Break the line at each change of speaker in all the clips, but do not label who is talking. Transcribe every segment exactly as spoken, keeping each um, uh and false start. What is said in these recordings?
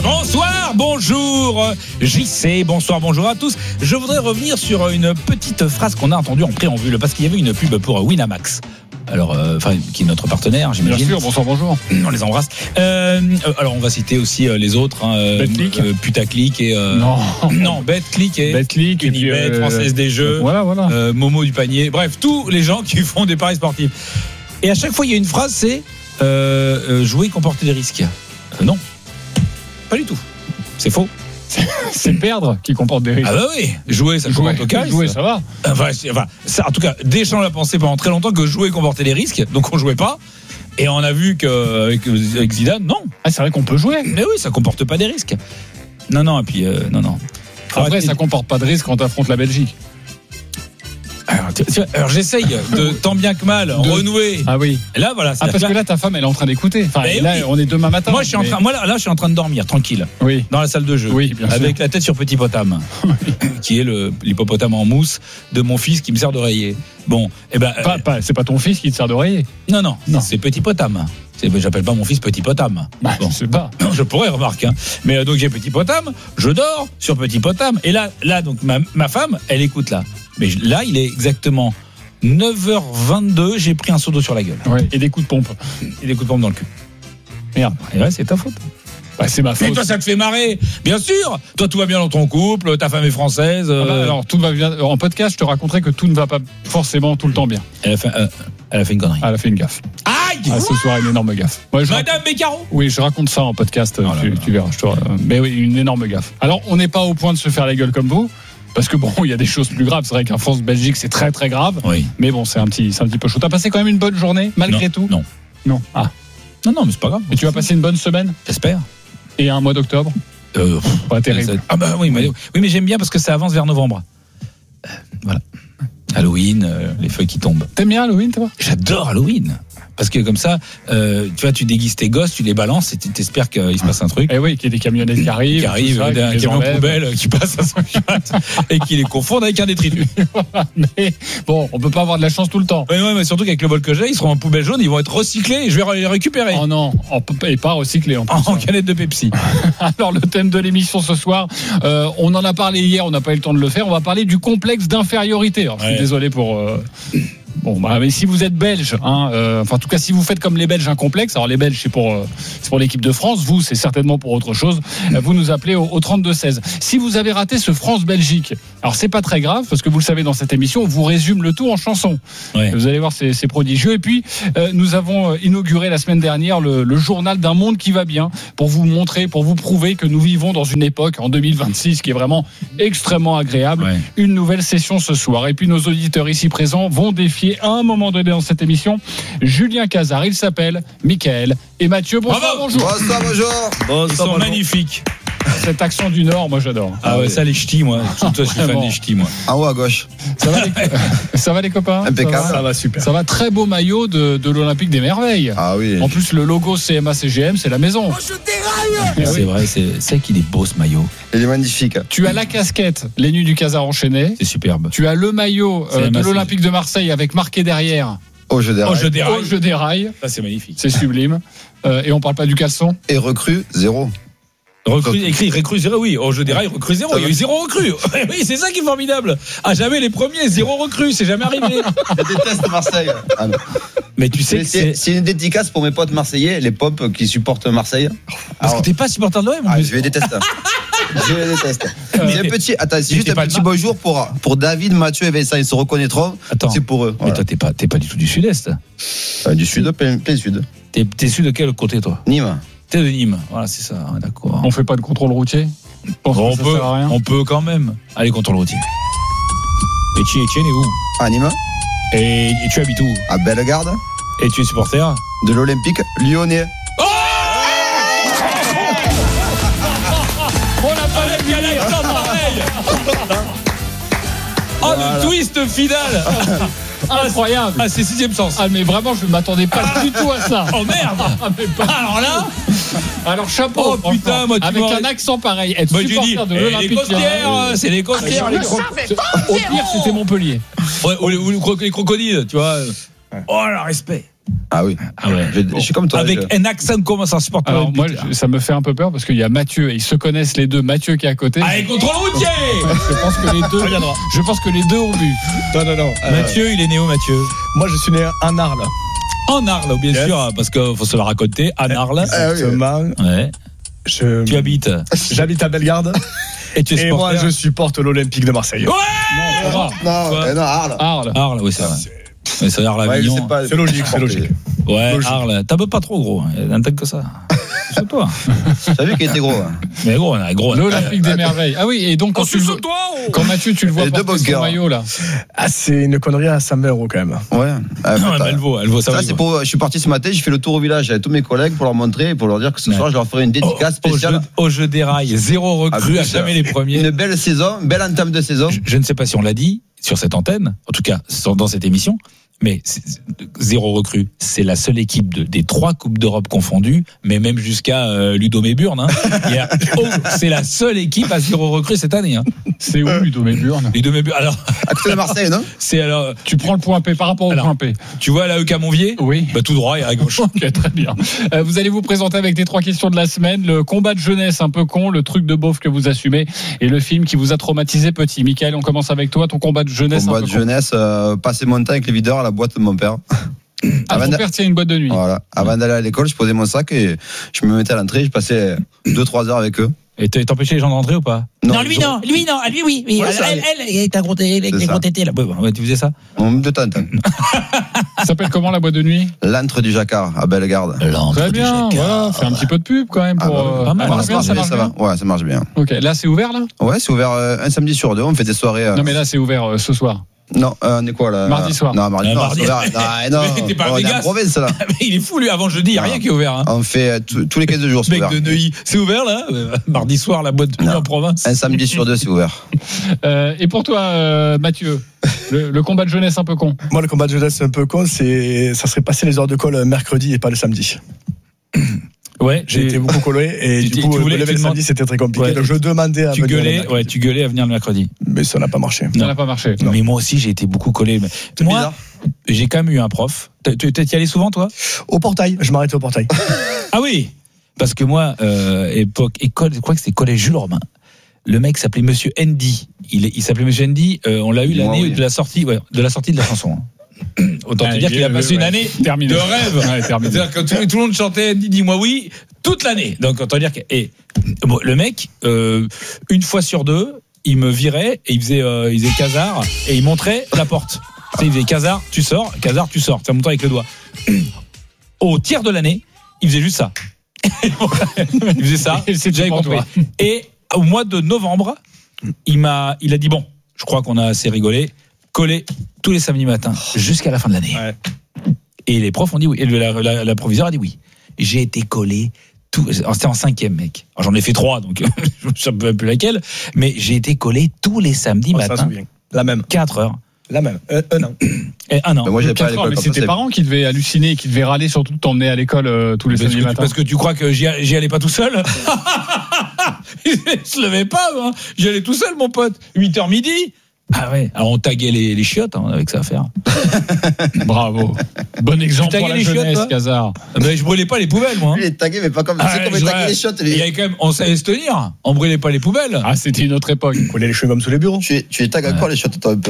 Bonsoir, bonjour J C, bonsoir, bonjour à tous. Je voudrais revenir sur une petite phrase qu'on a entendue en préambule, parce qu'il y avait une pub pour Winamax. Alors, enfin, euh, qui est notre partenaire, j'imagine.
Bien sûr, bonsoir, bonjour.
On les embrasse. Euh, alors, on va citer aussi euh, les autres. Hein,
BetClick,
euh, Putaclic et euh,
non,
non, BetClick et
BetClick et puis
Bet,
euh,
Française des Jeux.
Voilà, voilà.
Euh, Momo du panier. Bref, tous les gens qui font des paris sportifs. Et à chaque fois, il y a une phrase, c'est euh, euh, jouer comporter des risques. Euh, non, pas du tout. C'est faux.
C'est perdre qui comporte des risques.
Ah bah oui, jouer ça comporte aucun risque.
Jouer ça va.
Enfin, enfin ça, en tout cas, Deschamps l'a pensé pendant très longtemps que jouer comportait des risques, donc on jouait pas. Et on a vu qu'avec avec Zidane, non.
Ah, c'est vrai qu'on peut jouer.
Mais oui, ça comporte pas des risques. Non, non, et puis euh, non, non.
Faut Après, arrêter. Ça comporte pas de risque quand t'affrontes la Belgique.
Alors, alors j'essaye de tant bien que mal de... renouer.
Ah oui.
Et là voilà.
Ah parce là... que là ta femme elle est en train d'écouter. Enfin
ben
là
oui.
on est demain matin.
Moi je suis mais... en train. Moi là, là je suis en train de dormir tranquille.
Oui.
Dans la salle de jeu.
Oui. Bien
avec
sûr.
la tête sur Petit Potam, qui est le l'hippopotame en mousse de mon fils qui me sert d'oreiller. Bon. Et ben.
Pas, euh... pas, c'est pas ton fils qui te sert d'oreiller.
Non non. Non. C'est Petit Potam. C'est, j'appelle pas mon fils Petit Potam.
Bah, bon. Je sais pas.
Je pourrais remarquer. Hein. Mais euh, donc j'ai Petit Potam. Je dors sur Petit Potam. Et là là donc ma ma femme elle écoute là. Mais là il est exactement neuf heures vingt-deux, j'ai pris un seau d'eau sur la gueule.
Ouais, et des coups de pompe.
Et des coups de pompe dans le cul.
Merde.
Et ouais, c'est ta faute.
Bah, c'est ma faute.
Mais toi, ça te fait marrer. Bien sûr. Toi, tout va bien dans ton couple, ta femme est française. Euh...
Ah bah, alors, tout va bien. En podcast, je te raconterai que tout ne va pas forcément tout le temps bien.
Elle a fait, euh, elle a fait une connerie.
Elle a fait une gaffe.
Aïe
ah, ce soir, une énorme gaffe.
Ouais, Madame Beccaro.
Oui, je raconte ça en podcast. Oh tu, tu verras. Je te... Mais oui, une énorme gaffe. Alors, on n'est pas au point de se faire la gueule comme vous. Parce que bon, il y a des choses plus graves. C'est vrai qu'un France-Belgique, c'est très très grave.
Oui.
Mais bon, c'est un petit, c'est un petit peu chaud. T'as passé quand même une bonne journée, malgré
non,
tout.
Non.
Non. Ah.
Non, non, mais c'est pas grave.
Et tu vas passer une bonne semaine.
J'espère.
Et un mois d'octobre.
Euh,
pas terrible.
Ça... Ah bah oui, mais, oui, mais j'aime bien parce que ça avance vers novembre. Euh, voilà. Halloween, euh, les feuilles qui tombent.
T'aimes bien Halloween, toi ?
J'adore Halloween. Parce que comme ça, euh, tu vois, tu déguises tes gosses, tu les balances et tu t'espères qu'il se passe un truc.
Eh oui, qu'il y ait des camionnettes qui arrivent.
Qui arrivent,
ça,
un camion poubelle qui passe à cent kilomètres et qui les confondent avec un détritus.
Mais bon, on peut pas avoir de la chance tout le temps.
Oui, ouais, mais surtout qu'avec le vol que j'ai, ils seront en poubelle jaune, ils vont être recyclés et je vais les récupérer.
Oh non, et pas recyclés en plus.
En canette de Pepsi.
Alors, le thème de l'émission ce soir, euh, on en a parlé hier, on n'a pas eu le temps de le faire. On va parler du complexe d'infériorité. Alors, je suis ouais. désolé pour... Euh, Bon, bah, mais si vous êtes belge, hein, euh, enfin, en tout cas, si vous faites comme les Belges un complexe, alors les Belges, c'est pour, euh, c'est pour l'équipe de France, vous, c'est certainement pour autre chose, euh, vous nous appelez au, au trente-deux seize. Si vous avez raté ce France-Belgique, alors c'est pas très grave, parce que vous le savez, dans cette émission, on vous résume le tout en chanson. Ouais. Vous allez voir, c'est, c'est prodigieux. Et puis, euh, nous avons inauguré la semaine dernière le, le journal d'un monde qui va bien, pour vous montrer, pour vous prouver que nous vivons dans une époque, en deux mille vingt-six, qui est vraiment extrêmement agréable. Ouais. Une nouvelle session ce soir. Et puis, nos auditeurs ici présents vont défier à un moment donné dans cette émission Julien Cazard, il s'appelle Mickaël et Mathieu. Bonsoir,
Bravo.
bonjour.
Bonsoir, bonjour.
Bonsoir, Ils sont bonjour. Magnifiques.
Cet accent du Nord, moi j'adore.
Ah, ah ouais, ça les ch'tis, moi. Surtout, je suis fan des ch'tis, moi.
En haut à gauche.
Ça va les, ça va, les copains?
Impeccable.
Ça va,
ça va super.
Ça va, très beau maillot de, de l'Olympique des Merveilles.
Ah oui.
En plus, le logo C M A C G M, c'est la maison.
Oh, je déraille.
C'est oui. vrai, c'est, c'est qu'il est beau ce maillot.
Il est magnifique.
Tu as la casquette, les Nuits du Cazard enchaînées.
C'est superbe.
Tu as le maillot euh, de l'Olympique de Marseille avec marqué derrière.
Oh, je déraille.
Oh, je déraille.
Oh, je déraille.
Ça, c'est magnifique.
C'est sublime. Euh, et on parle pas du caleçon.
Et recrue, zéro.
Recrue, écrit recrue zéro, oui. Oh, je déraille, recrue zéro. Il y a eu zéro recrue. Oui, c'est ça qui est formidable. Ah, jamais les premiers, zéro recrue. C'est jamais arrivé.
Je déteste Marseille. Ah,
mais tu sais
mais
que
c'est, c'est... c'est une dédicace pour mes potes marseillais, les pop qui supportent Marseille.
Parce Alors... que t'es pas supporter de l'O M.
Ah, je les déteste. Je les déteste. C'est un petit, attends, c'est juste un petit bonjour pour, pour David, Mathieu et Vincent. Ils se reconnaîtront.
Attends.
C'est pour eux.
Mais voilà. Toi, t'es pas, t'es pas du tout du sud-est.
Euh, du sud, plein, plein sud.
T'es, t'es sud de quel côté, toi?
Nîmes.
T'es de Nîmes. Voilà, c'est ça. D'accord.
On fait pas de contrôle routier?
On peut, on peut quand même. Allez, contrôle routier. Et tu Etienne est où?
À Nîmes.
Et, et tu habites où?
À Bellegarde.
Et tu es supporter
de l'Olympique lyonnais.
Oh on n'a pas la galère pareil. Oh, voilà. Le twist final.
Incroyable.
Ah, c'est sixième sens.
Ah, mais vraiment, je ne m'attendais pas du tout à ça.
Oh merde.
Ah, mais pas... Alors là, alors chapeau.
Oh putain, moi, tu
avec
m'aurais...
un accent pareil, être
moi,
supporter
dis,
de
eh,
l'Olympique.
Les costières, c'est les costières.
Ah, les cro... Au pire, c'était Montpellier.
Ouais, ou les, ou les crocodiles, tu vois. Oh, le respect.
Ah oui.
Ah ouais.
Je, je suis comme toi.
Avec
je...
un accent comme ça, supporter.
Alors moi, je, ça me fait un peu peur parce qu'il y a Mathieu et ils se connaissent les deux. Mathieu qui est à côté.
Allez, contrôle routier.
Je pense que les deux. Je pense que les deux ont bu.
Non, non, non. Euh,
Mathieu, il est né où, Mathieu?
Moi, je suis né en Arles.
En Arles, bien
Yes.
sûr, parce qu'il faut se la raconter. En Arles.
Exactement.
Ouais.
Je...
Tu habites.
J'habite à Bellegarde.
Et tu es
Et moi,
supporter.
je supporte l'Olympique de Marseille.
Ouais.
Non, ça va.
Non,
Quoi
eh non, Arles.
Arles.
Arles, oui, c'est vrai. Mais c'est Arles,
Ouais, je
Avignon.
sais pas.
C'est logique, c'est logique.
Ouais,
Logique.
Arles. T'as pas trop gros, hein. Un tel que ça. C'est toi.
T'as vu qu'il était gros. Hein.
Mais gros, on a gros.
L'Olympique des merveilles. Ah oui, et donc quand, tu le vois-
toi.
quand Mathieu, tu le vois
Les deux
porter son
bunkers.
maillot là.
Ah, c'est une connerie à cent vingt euros quand même.
Ouais. Ah,
Non,
putain.
mais elle vaut, elle vaut ça.
Ça,
vaut,
c'est
elle
pour. Je suis parti ce matin, j'ai fait le tour au village avec tous mes collègues pour leur montrer et pour leur dire que ce
Ouais.
soir, je leur ferai une
vaut.
dédicace
Au, au, jeu,
spéciale.
au jeu des rails, zéro recrue,
Ah,
à jamais les premiers.
Une belle saison, belle entame de saison.
Je, je ne sais pas si on l'a dit sur cette antenne, en tout cas sur- dans cette émission, mais c'est- c'est- zéro recrue. C'est la seule équipe de, des trois Coupes d'Europe confondues, mais même jusqu'à euh, Ludo Méburn. Hein. Il y a- oh, c'est la seule équipe à zéro recrue cette année. Hein.
C'est où Ludo Méburn?
Ludo Méburn. Alors,
À côté de Marseille, non?
c'est alors,
Tu prends le point P par rapport au
Alors,
point P.
tu vois là, E K Monvier
Oui.
bah, tout droit et à gauche.
Ok, très bien. Euh, vous allez vous présenter avec les trois questions de la semaine, le combat de jeunesse un peu con, le truc de beauf que vous assumez et le film qui vous a traumatisé petit. Michael, on commence avec toi, ton combat de jeunesse
Combat
un peu
de
con.
jeunesse, euh, passer mon temps avec les videurs à la boîte de mon père.
Ah,
Avant
ton
de-
père tient une boîte de nuit.
Voilà. Avant d'aller à l'école, je posais mon sac et je me mettais à l'entrée. Je passais deux trois heures avec eux.
Et t'as- t'empêchais les gens de rentrer ou pas?
Non,
lui
ils
non, lui non, lui oui, oui.
Ouais,
elle,
ça
elle, elle, elle, t'as gros, les, les
C'est
gros
ça.
tétés là. Ouais, ouais, tu faisais ça?
On de temps en temps.
Ça s'appelle comment la boîte de nuit?
L'antre du Jacquard à Bellegarde.
Très bien, voilà, c'est un petit peu de pub quand même
Ah
pour.
bah,
euh,
pas mal,
ça marche
ça
bien,
marche
ça
bien,
marche
ça
bien.
va. Ouais, ça marche bien.
Ok, là c'est ouvert là?
Ouais, c'est ouvert euh, un samedi sur deux. On fait des soirées. euh,
Non mais là c'est ouvert euh, ce soir.
Non, euh, on est quoi là?
Mardi soir.
Non, mardi
Euh,
soir.
mardi.
c'est ouvert. Non, non.
Mais t'es pas à
on est en
Vegas.
province là.
Mais il est fou lui, avant jeudi, il n'y a rien qui est ouvert. Hein.
On fait euh, tous tous les quinze jours, c'est
Mec
ouvert.
de Neuilly, c'est ouvert là? Euh, Mardi soir, la boîte de nuit
Non.
en province.
Un samedi sur deux, c'est ouvert.
Euh, et pour toi, euh, Mathieu, le, le combat de jeunesse un peu con.
Moi, le combat de jeunesse un peu con, c'est ça serait passer les heures de colle mercredi et pas le samedi.
Ouais,
J'ai été beaucoup collé et
Tu-
du
tu
coup,
voulais-
me lever
tu
le
demandes-
samedi, c'était très compliqué.
Ouais.
Donc, je demandais à
tu
venir le
gueulais,
mercredi.
ouais, tu gueulais à venir le mercredi.
Mais ça n'a pas marché.
Ça n'a pas marché.
Mais moi aussi, j'ai été beaucoup collé. Mais moi,
bizarre.
j'ai quand même eu un prof. T'es- Tu t'es y allé souvent, toi?
Au portail, je m'arrêtais au portail.
Ah oui, parce que moi, euh, époque école, je crois que c'était collège Jules Romain. Le mec s'appelait Monsieur Andy. Il, est- il s'appelait Monsieur Andy. euh, on l'a eu
Moi,
l'année
oui.
de la sortie, ouais, de la sortie de la chanson. hein. Autant te
Ouais,
dire qu'il a
ouais,
passé
ouais.
une année
Terminé.
de rêve.
Ouais, terminé.
C'est-à-dire que tout, tout le monde chantait Andy, dis-moi oui, toute l'année. Donc autant dire que et bon, le mec, euh, une fois sur deux, il me virait et il faisait, euh, il faisait casard et il montrait la porte. Tu sais, il faisait casard, tu sors, casard, tu sors. Ça montait avec le doigt. Au tiers de l'année, il faisait juste ça. Il faisait ça.
Et c'est
J'avais
pour
compris.
toi.
Et au mois de novembre, il m'a, il a dit bon, je crois qu'on a assez rigolé, collé tous les samedis matins jusqu'à la fin de l'année.
Ouais.
Et les profs ont dit oui. Et la, la, la proviseure a dit oui. J'ai été collé. Tout, alors, c'était en cinquième, mec. Alors, j'en ai fait trois, donc je ne sais même plus laquelle. Mais j'ai été collé tous les samedis
On s'en
matins,
souvient. La même.
quatre heures.
La même. Euh, un an.
Et un an.
Ben, moi, j'avais pas à
Quatre heures,
l'école
mais
quand
c'est tes
c'est-
parents qui devaient halluciner et qui devaient râler surtout de t'emmener à l'école euh, tous les
Parce
samedis
que, tu,
matins.
parce que tu crois que j'y, j'y allais pas tout seul. Il se levait pas, moi. J'y allais tout seul, mon pote. huit heures midi. Ah ouais. Alors on taguait les, les chiottes, hein, avec ça à faire.
Bravo. Bon exemple
Tu
pour
taguais
la
les chiottes,
jeunesse,
toi
Casar.
Mais je brûlais pas les poubelles, moi.
Lui, il est tagué, mais pas comme.
Ah,
c'est comme
je
il
vois,
taguait les shots.
il y avait quand même, on savait se tenir. On brûlait pas les poubelles.
Ah, c'était une autre époque.
Coller les cheveux comme sous les bureaux.
Tu es, tu es tag à quoi les shots, toi, un peu?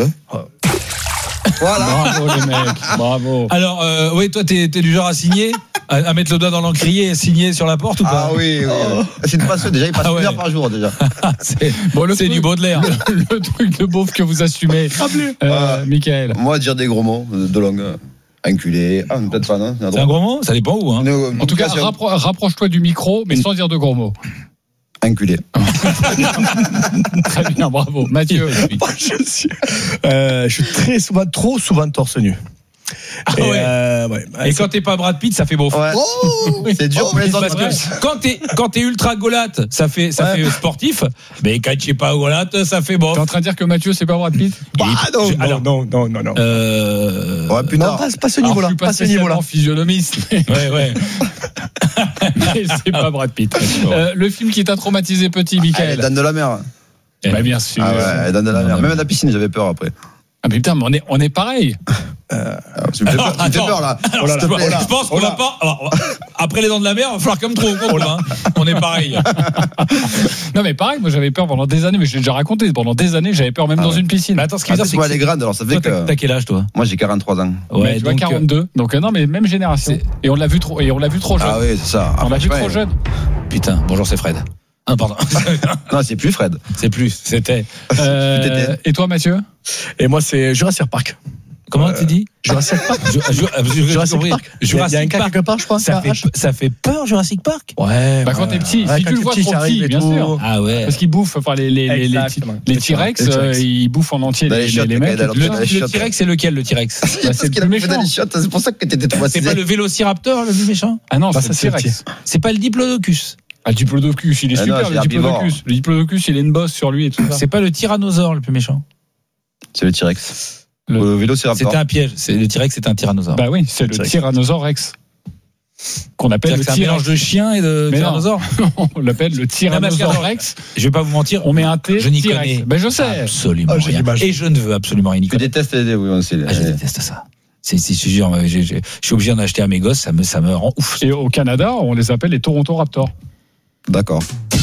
Voilà.
Bravo les mecs. Bravo.
Alors, euh, oui, toi, t'es, t'es du genre à signer, à, à mettre le doigt dans l'encrier et signer sur la porte ou pas?
Ah oui, oui. C'est une passion déjà. Il passe
Ah ouais.
une heure par jour déjà.
c'est
Bon, le
c'est
truc-
du Baudelaire.
Le, le truc de beauf que vous assumez. Euh,
Ah.
Michael.
Moi, dire des gros mots de langue. Enculé. Ah, peut-être pas, non?
C'est un gros mot? Ça dépend où, hein.
En tout cas, rappro- rapproche-toi du micro, mais sans dire de gros mots.
Enculé.
Très bien, bravo. Mathieu.
Moi, je suis, euh, je suis très souvent, trop souvent torse nu.
Ah
et,
ouais.
euh, ouais.
Et quand t'es pas Brad Pitt, ça fait beau.
Ouais. C'est dur pour les
Parce
autres.
que quand t'es, quand t'es ultra golate, ça fait, ça
Ouais.
fait sportif. Mais quand t'es pas golate, ça fait bon.
T'es en train de dire que Mathieu, c'est pas Brad Pitt?
Bah, non,
Je-
non,
alors-
non, non, non, non.
Euh...
Ouais, plus
Non,
tard.
pas, pas ce
Alors,
niveau-là.
je suis pas
Pas ce niveau-là.
spécialement physionomiste, mais
Ouais, ouais.
mais c'est pas Brad Pitt. Euh, le film qui t'a traumatisé petit,
Ah, les
Michael.
dents de la mer.
Bah, bien sûr.
Ah ouais, les dents de la mer. Même à la piscine, j'avais peur après.
Ah, mais putain, mais on est, on est pareil.
Euh...
Alors, tu me fais peur, tu me fais peur là.
Alors,
Oh là
je,
là,
te-
oh là.
je pense qu'on
oh là.
va pas. alors, après les dents de la mer, il va falloir comme trop. Comme hein. On est pareil.
Non, mais pareil, moi j'avais peur pendant des années, mais je l'ai déjà raconté. Pendant des années, j'avais peur même
Ah
dans
ouais.
une piscine.
Mais attends, ce qui
Ah,
veut dire,
c'est
c'est
moi
que
elle est grande, alors ça fait
toi, t'as,
que.
t'as quel âge, toi?
Moi j'ai quarante-trois ans.
Ouais, tu vois,
donc,
quarante-deux. Donc, euh, non, mais même génération.
C'est-
Et on l'a vu trop, et on l'a vu trop jeune.
Ah oui, c'est ça.
on l'a vu
Ouais.
trop jeune.
euh, putain, bonjour, c'est Fred. Ah, pardon.
Non, c'est plus Fred.
C'est plus, c'était.
Euh, et toi, Mathieu?
Et moi, c'est Jurassic Park.
Comment tu dis?
Jurassic Park.
Ju- Ju- Ju-
Jurassic
compris.
Park. Il y a- il y a un
Jurassic
cas
Park.
quelque part, je crois.
Ça fait,
H.
ça fait peur, Jurassic Park?
Ouais.
Bah, quand
ouais.
t'es petit,
Ouais,
si
quand
tu le
t'es
vois
petit,
trop
ça arrive
petit,
et
bien
tout.
sûr.
Ah ouais.
Parce qu'ils bouffent, enfin, les, les, les, les,
Exactement.
les T-Rex,
Les T-Rex.
euh, ils bouffent en entier
Dans
les,
les
les,
chiottes,
les
les
mecs.
gars,
Le,
dans
le
les chiottes.
T-Rex, c'est lequel, le T-Rex?
Parce
c'est le
qu'il a
plus
fait dans
méchant.
les chiottes, c'est pour ça que t'étais traumatisé.
C'est pas le Vélociraptor, le plus méchant?
Ah non,
Bah,
c'est
ça, c'est
le
le
T-Rex.
C'est pas le Diplodocus?
Ah, le Diplodocus, il est
Ah
super,
non, c'est
le
herbivore.
Diplodocus. Le Diplodocus, il a une bosse sur lui et tout ça.
C'est pas le Tyrannosaure, le plus méchant?
C'est le T-Rex.
Le-
Le Vélociraptor.
C'était un piège. C'est, le T-Rex, c'est un Tyrannosaure.
Bah oui, c'est le
T-Rex.
Tyrannosaure Rex. Qu'on appelle
C'est-à-dire
le
que c'est un mélange
T-Rex.
de chien et de
Mais non.
Tyrannosaure?
On l'appelle le Tyrannosaure
Non, mais
Rex.
Je vais pas vous mentir.
On met un T.
Je n'y
T-Rex.
connais
Ben je sais.
absolument
Oh, j'ai
rien.
l'image.
Et je ne veux absolument rien y
Tu
connaître.
détestes les. Oui, on sait.
Ah, je déteste ça. C'est, c'est, c'est sûr, j'ai- j'ai- je suis obligé d'en acheter à mes gosses, ça me, ça me rend ouf.
Et au Canada, on les appelle les Toronto Raptors.
D'accord.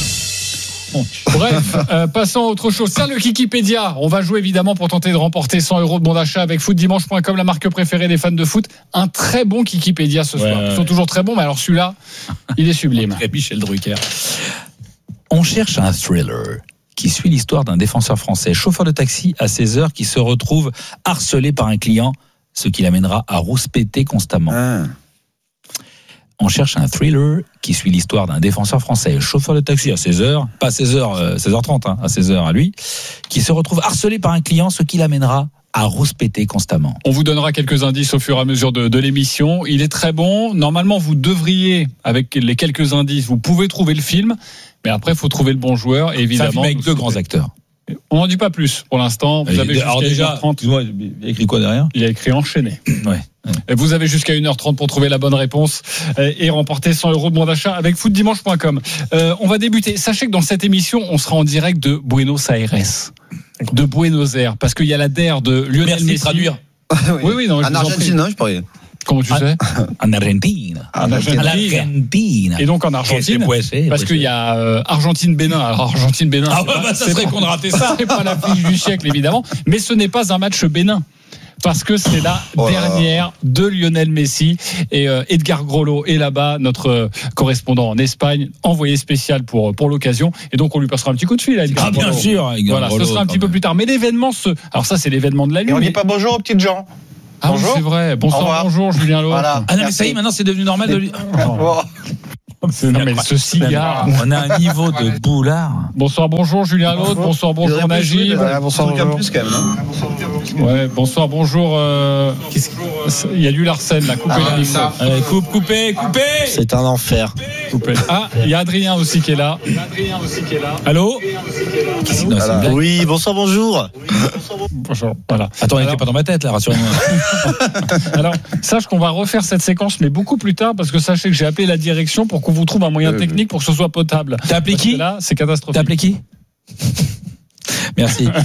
Bref, euh, passons à autre chose. Tiens, le Kikipédia. On va jouer évidemment pour tenter de remporter cent euros de bon d'achat avec footdimanche point com, la marque préférée des fans de foot. Un très bon Kikipédia ce
Ouais,
soir.
ouais.
Ils sont toujours très bons, mais alors celui-là, il est sublime.
Et Michel Drucker. On cherche un thriller qui suit l'histoire d'un défenseur français, chauffeur de taxi à seize heures, qui se retrouve harcelé par un client, ce qui l'amènera à rouspéter constamment.
Ah.
On cherche un thriller qui suit l'histoire d'un défenseur français, chauffeur de taxi à seize heures, pas seize heures, euh, seize heures trente, hein, à seize heures à lui, qui se retrouve harcelé par un client, ce qui l'amènera à rouspéter constamment.
On vous donnera quelques indices au fur et à mesure de, de l'émission. Il est très bon. Normalement, vous devriez, avec les quelques indices, vous pouvez trouver le film. Mais après, il faut trouver le bon joueur. Et
C'est un
évidemment,
film avec
vous-
deux grands acteurs.
On n'en dit pas plus pour l'instant. Vous avez
Alors
jusqu'à
déjà,
une heure trente.
excuse-moi, il y a écrit quoi derrière?
Il y a écrit enchaîné.
Ouais.
Et vous avez jusqu'à une heure trente pour trouver la bonne réponse euh, et remporter cent euros de bon d'achat avec footdimanche point com. Euh, on va débuter. Sachez que dans cette émission, on sera en direct de Buenos Aires. De Buenos Aires. Parce qu'il y a la D E R de Lionel
Merci de
Messi.
traduire.
Oui, oui, non, je
En
vous en
Argentine,
prie.
non, je parie.
Comment tu
Ah.
sais?
En Argentine.
En
En
Argentine.
À
Argentine.
l'Argentine.
Et donc en Argentine. Parce qu'il y a euh, Argentine-Bénin. Alors Argentine-Bénin,
Ah
c'est
ouais,
pas-
bah, ça
c'est
serait
pas-
qu'on ratait ça.
C'est pas l'affiche du siècle, évidemment. Mais ce n'est pas un match bénin. Parce que c'est la
Oh là là.
dernière de Lionel Messi. Et euh, Edgar Grollo est là-bas, notre euh, correspondant en Espagne, envoyé spécial pour, pour l'occasion. Et donc on lui passera un petit coup de fil à Edgar
Ah, bien
Grollo.
sûr. Edgar
Voilà,
Grollo,
ce sera un
quand
petit peu
même.
plus tard. Mais l'événement, se... alors ça c'est l'événement de la nuit.
Et on
mais-
dit pas bonjour aux petites gens.
Ah oui,
bonjour.
c'est vrai. Bonsoir,
Au revoir.
bonjour Julien Lautre.
Voilà.
Ah non, mais ça y est, maintenant c'est devenu normal de lui.
Oh.
Non, mais ce cigare.
On a un niveau de boulard.
Bonsoir, bonjour Julien Lautre. Bonsoir, bonjour Najib.
Ouais, bonsoir,
Un truc en
bonjour.
plus quand même, non
Ouais, bonsoir, bonjour. euh, qu'est-ce que- Il y a du Larsen là, coupez la ligne.
Allez, coupe, coupez, coupez.
C'est un enfer.
Coupez. Ah, il y a Adrien aussi qui est là.
Allô? Qu'est-ce que- non, c'est une blague.
Oui, bonsoir, bonjour.
Bonjour. Voilà.
Attends, on
Alors-
n'était pas dans ma tête là, rassurez-moi.
Alors, sache qu'on va refaire cette séquence, mais beaucoup plus tard, parce que sachez que j'ai appelé la direction pour qu'on vous trouve un moyen
Oui,
technique pour que ce soit potable.
T'as appelé
Parce
qui?
que là, c'est catastrophique.
T'as appelé qui? Merci.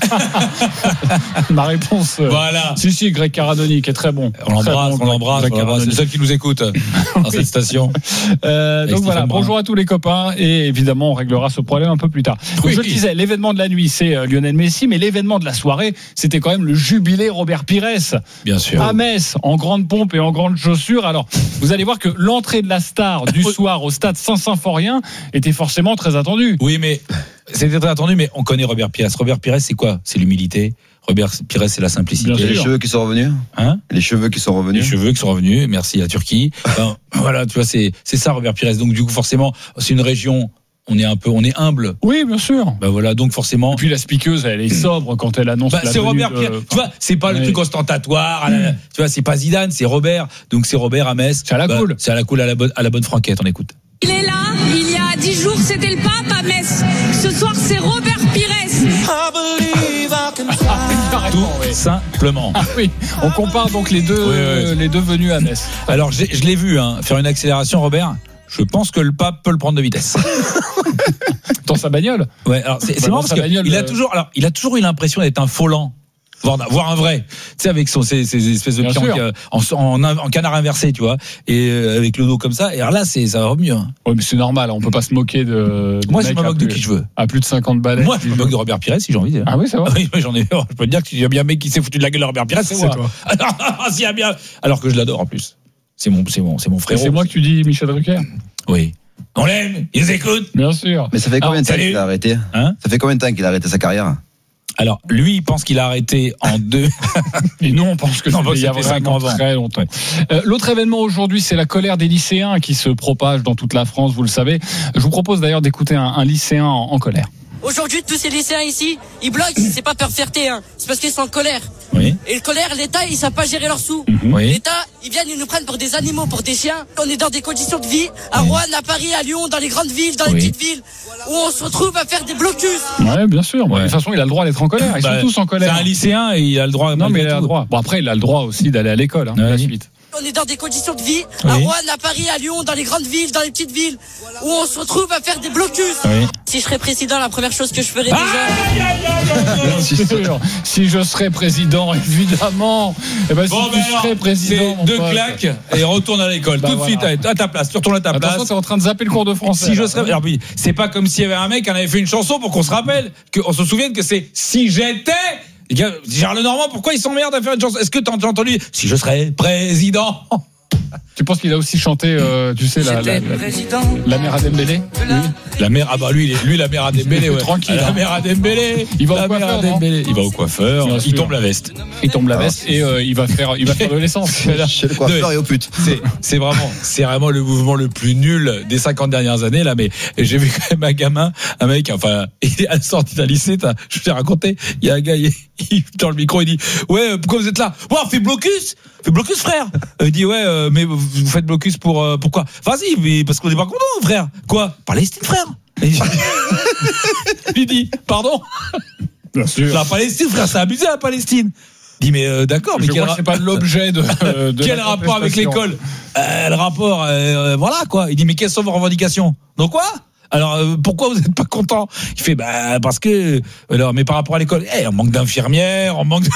Ma réponse. euh,
Voilà.
Si, si, Greg Caradoni, qui est très bon.
On
Très
l'embrasse,
bon,
on l'embrasse,
Greg
on l'embrasse. C'est le
Caradoni.
seul qui nous écoute dans cette station.
Euh,
Avec
donc
Stéphane
voilà,
Brun.
bonjour à tous les copains et évidemment on réglera ce problème un peu plus tard. Donc
Oui.
je le disais, l'événement de la nuit c'est euh, Lionel Messi, mais l'événement de la soirée c'était quand même le jubilé Robert Pires
Bien sûr.
à Metz en grande pompe et en grande chaussure. Alors vous allez voir que l'entrée de la star du soir au stade Saint-Symphorien était forcément très attendue.
Oui, mais c'était très attendu, mais on connaît Robert Pires. Robert Pires, c'est quoi? C'est l'humilité. Robert Pires, c'est la simplicité.
Bien
Et les
sûr.
cheveux qui sont revenus
Hein?
Les cheveux qui sont
Les
revenus
cheveux qui sont revenus, merci à Turquie. Enfin, voilà, tu vois, c'est c'est ça Robert Pires. Donc du coup, forcément, c'est une région. On est un peu, on est humble.
Oui, bien sûr.
Bah voilà, donc forcément.
Et puis la spiqueuse, elle est sobre quand elle annonce
Bah,
la
c'est
venue
Robert
de-
Pires. Tu vois, c'est pas le
Ouais.
truc ostentatoire. à la- tu vois, c'est pas Zidane, c'est Robert. Donc c'est Robert à Metz.
C'est à la
Bah,
cool.
C'est à la cool, à la bonne, à la bonne franquette. On écoute.
Il est là, il y a dix jours c'était le pape à Metz. Ce soir c'est Robert Pires.
Tout simplement.
Ah oui, on compare donc les deux,
Oui, oui.
euh, les deux venus à Metz.
Alors, j'ai- je l'ai vu hein, faire une accélération, Robert. Je pense que le pape peut le prendre de vitesse.
Dans sa bagnole.
Ouais, alors c'est c'est
Bah,
marrant
dans
parce
sa
que
bagnole,
il a
euh,
toujours, alors il a toujours eu l'impression d'être un faux lent. voir, voir un vrai. Tu sais, avec son, ces, ces espèces de
Bien
pieds
sûr.
en, en, en, en canard inversé, tu vois, et euh, avec le dos comme ça. Et alors là, c'est, ça va mieux. Hein.
Ouais, mais c'est normal, on peut pas se moquer de. de
Moi, je
mecs
me
à
moque de
plus-
qui je veux.
À plus de cinquante balais.
Moi, je me moque de Robert Pires si j'ai envie.
Ah oui, c'est vrai.
Oui, moi, j'en ai. Je peux te dire que s'il y a bien un mec qui s'est foutu de la gueule de Robert Pires, c'est,
C'est
moi.
toi.
Alors, s'il y a bien. Alors que je l'adore en plus. C'est mon, c'est mon, c'est mon
Et
frère.
c'est moi que tu dis Michel Drucker.
Oui. On l'aime, ils écoutent.
Bien sûr.
Mais ça fait combien de temps
salut.
qu'il a arrêté
Hein
Ça fait combien de temps qu'il a arrêté sa carrière?
Alors, lui, il pense qu'il a arrêté en deux.
Et nous, on pense que
Non,
c'est
bah,
il y a
c'était cinq
vraiment
ans avant.
très longtemps. Euh, l'autre événement aujourd'hui, c'est la colère des lycéens qui se propage dans toute la France, vous le savez. Je vous propose d'ailleurs d'écouter un, un lycéen en, en colère.
Aujourd'hui, tous ces lycéens ici, ils bloquent, c'est pas par fierté, hein. C'est parce qu'ils sont en colère.
Oui.
Et le colère, l'État, ils savent pas gérer leurs sous.
Oui.
L'État, ils viennent, ils nous prennent pour des animaux, pour des chiens. On est dans des conditions de vie, à Rouen, à Paris, à Lyon, dans les grandes villes, dans les
Oui.
petites villes, où on se retrouve à faire des blocus.
Ouais, bien sûr. Bon,
Ouais.
de toute façon, il a le droit d'être en colère. Ils
Bah,
sont tous en colère.
C'est un lycéen et il a le droit.
Non, mais il
malgré
a le
tout.
droit. Bon, après, il a le droit aussi d'aller à l'école, hein,
Ouais.
la suite.
On est dans des conditions de vie, à
Oui.
Rouen, à Paris, à Lyon, dans les grandes villes, dans les petites villes, où on se retrouve à faire des blocus.
Oui.
Si je serais président, la première chose que je ferais déjà...
Bien sûr. Si je serais président, évidemment. Eh ben, si
Bon,
tu
ben alors,
serais président. mon
c'est deux
pote.
claques et retourne à l'école.
Bah
Tout de
voilà.
suite à, à ta place. Tu retournes à ta
Attention,
place.
t'es en train de zapper le cours de français.
Si je
là.
serais. Alors, oui, c'est pas comme s'il y avait un mec qui en avait fait une chanson pour qu'on se rappelle, qu'on se souvienne que c'est Si j'étais. Les gars, Gérard Lenormand, pourquoi il s'emmerde à faire une chanson? Est-ce que t'as déjà entendu Si je serais président?
Tu penses qu'il a aussi chanté, euh, tu sais, la, la,
J'étais
la,
président
la mère à Dembélé
de la...
La mère, ah bah lui, il est- lui la mère à Dembélé, ouais.
Tranquille,
La
hein.
mère à Dembélé.
Il va au
la mère
coiffeur,
à
non
Dembélé. Il va au coiffeur.
Bien
Il
sûr.
tombe la veste.
Il tombe la veste et euh, il va faire, il va faire de l'essence.
Chez le coiffeur et au pute.
C'est, c'est vraiment, c'est vraiment le mouvement le plus nul des cinquante dernières années, là, mais j'ai vu quand même un gamin, un mec, enfin, il est à la sortie d'un lycée, t'as- je t'ai raconté, il y a un gars, il, il dans le micro, il dit, ouais, euh, pourquoi vous êtes là? Ouais, on fait blocus! On fait blocus, frère! Euh, Il dit, ouais, euh, mais vous vous faites blocus pour, euh, pourquoi? Vas-y, mais parce qu'on est pas content, frère! Quoi? Palestine, frère! Et il il dit, pardon?
Bien sûr.
La Palestine, frère, c'est abusé, la Palestine! Il dit, mais euh, d'accord, mais
Je
quel
crois que c'est pas l'objet de. euh, de
quel
la
rapport avec
contestation.
l'école? euh, Le rapport, euh, voilà quoi. Il dit mais quelles sont vos revendications? Donc quoi? Alors euh, pourquoi vous n'êtes pas content? Il fait bah parce que alors mais par rapport à l'école, eh, on manque d'infirmières, on manque. De...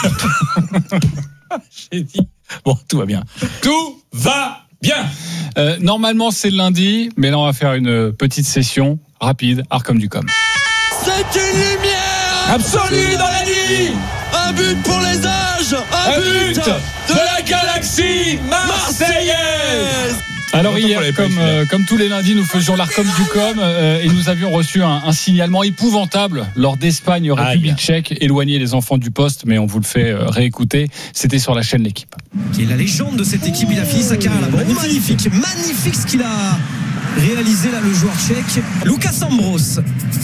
J'ai dit bon tout va bien, tout va bien.
Euh, normalement, c'est le lundi, mais là, on va faire une petite session rapide, Arcom du Com.
C'est une lumière
Absolue dans la nuit,
Un but pour les âges Un,
un but de la galaxie marseillaise.
Alors
Longtemps qu'on
hier,
l'avait pas
comme,
eu,
euh, comme tous les lundis, nous faisions l'Arcom du Com euh, et nous avions reçu un, un signalement épouvantable lors d'Espagne République
Aïe.
tchèque, éloigner les enfants du poste, mais on vous le fait euh, réécouter. C'était sur la chaîne L'équipe.
Qui est la légende de cette équipe, il a fini sa carrière là-bas. Magnifique, magnifique ce qu'il a réalisé là, le joueur tchèque. Lucas Ambros.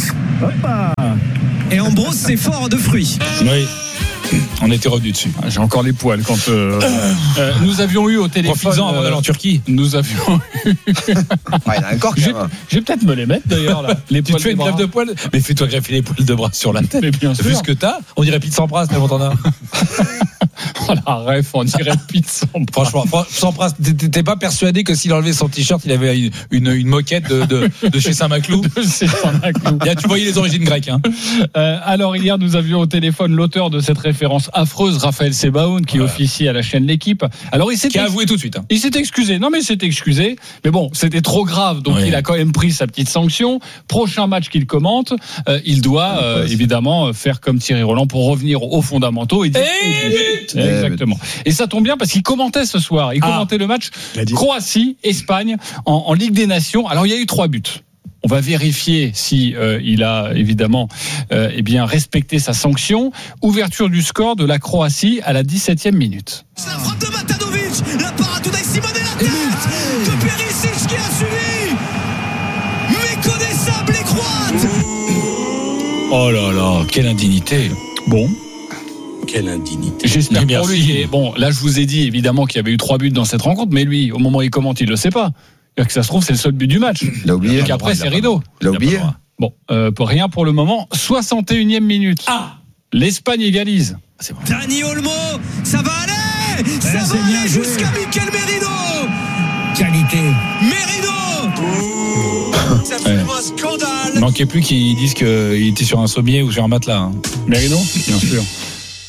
Et Ambros, c'est fort de fruits.
Oui. On était revenu dessus.
J'ai encore les poils quand euh, euh, nous avions eu au téléphone.
Profites-en avant d'aller en Turquie.
Nous avions.
Ah, il a un corps quand
Je
même.
je vais peut-être me les mettre d'ailleurs là. Les
Tu te
poils
fais
des
une greffe
bras.
de poils, mais fais-toi greffer les poils de bras sur la tête.
Mais bien sûr.
Vu ce que t'as, on dirait Pete Sampras, tellement t'en as.
Oh, la ref, on dirait Pete Sampras.
Franchement, Fran- Sampras, t'es- t'es t'es pas persuadé que s'il enlevait son t-shirt, il avait une, une, une moquette de, de, de chez Saint-Maclou?
C'est un clou.
Là, tu voyais les origines grecques, hein.
Euh, alors hier, nous avions au téléphone l'auteur de cette référence affreuse, Raphaël Sebaoun, qui
Voilà.
officie à la chaîne L'équipe. Alors il s'est
Qui a avoué tout de suite, hein.
Il s'est excusé. Non, mais il s'est excusé. Mais bon, c'était trop grave. Donc,
Oui.
il a quand même pris sa petite sanction. Prochain match qu'il commente, euh, il doit euh, évidemment faire comme Thierry Roland pour revenir aux fondamentaux. Et, dire-
Et but
Exactement. Et ça tombe bien parce qu'il commentait ce soir. Il
Ah.
commentait le match
Il a dit.
Croatie, Espagne en, en Ligue des Nations. Alors, il y a eu trois buts. On va vérifier si euh, il a évidemment euh, eh bien respecté sa sanction. Ouverture du score de la Croatie à la dix-septième minute.
La frappe de Matanovic, la parade d'Unai Simone et la tête de Perisic qui a suivi. Méconnaissable et croate.
Oh là là, quelle indignité.
Bon.
Quelle indignité.
J'espère
Mais
pour
merci.
lui. Et bon, là, je vous ai dit évidemment qu'il y avait eu trois buts dans cette rencontre, mais lui, au moment où il commente, il le sait pas. C'est-à-dire que ça se trouve, c'est le seul but du match.
Il a oublié.
Donc après,
Il a
c'est
pas
rideau.
Il a oublié.
Bon, euh, pour rien pour le moment. soixante et unième minute.
Ah,
L'Espagne égalise.
c'est bon.
Dani Olmo, ça va aller. Ça va aller jusqu'à Mikel Merino.
Qualité.
Merino. C'est absolument un scandale.
Il manquait plus qu'ils disent qu'il était sur un sommier ou sur un matelas, hein.
Merino, bien sûr.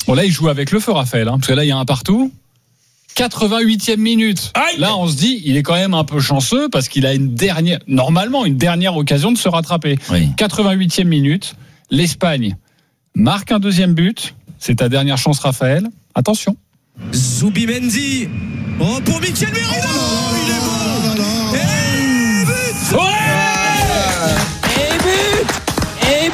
Bon, là, il joue avec le feu, Raphaël, hein, parce que là, il y a un partout. quatre-vingt-huitième minute.
Aïe.
Là, on se dit, il est quand même un peu chanceux parce qu'il a une dernière, normalement, une dernière occasion de se rattraper.
Oui.
quatre-vingt-huitième minute. L'Espagne marque un deuxième but. C'est ta dernière chance, Raphaël. Attention.
Zubimendi. Oh, pour Mikel Merino. Oh, il est bon. Et but.
Ouais.
Et but Et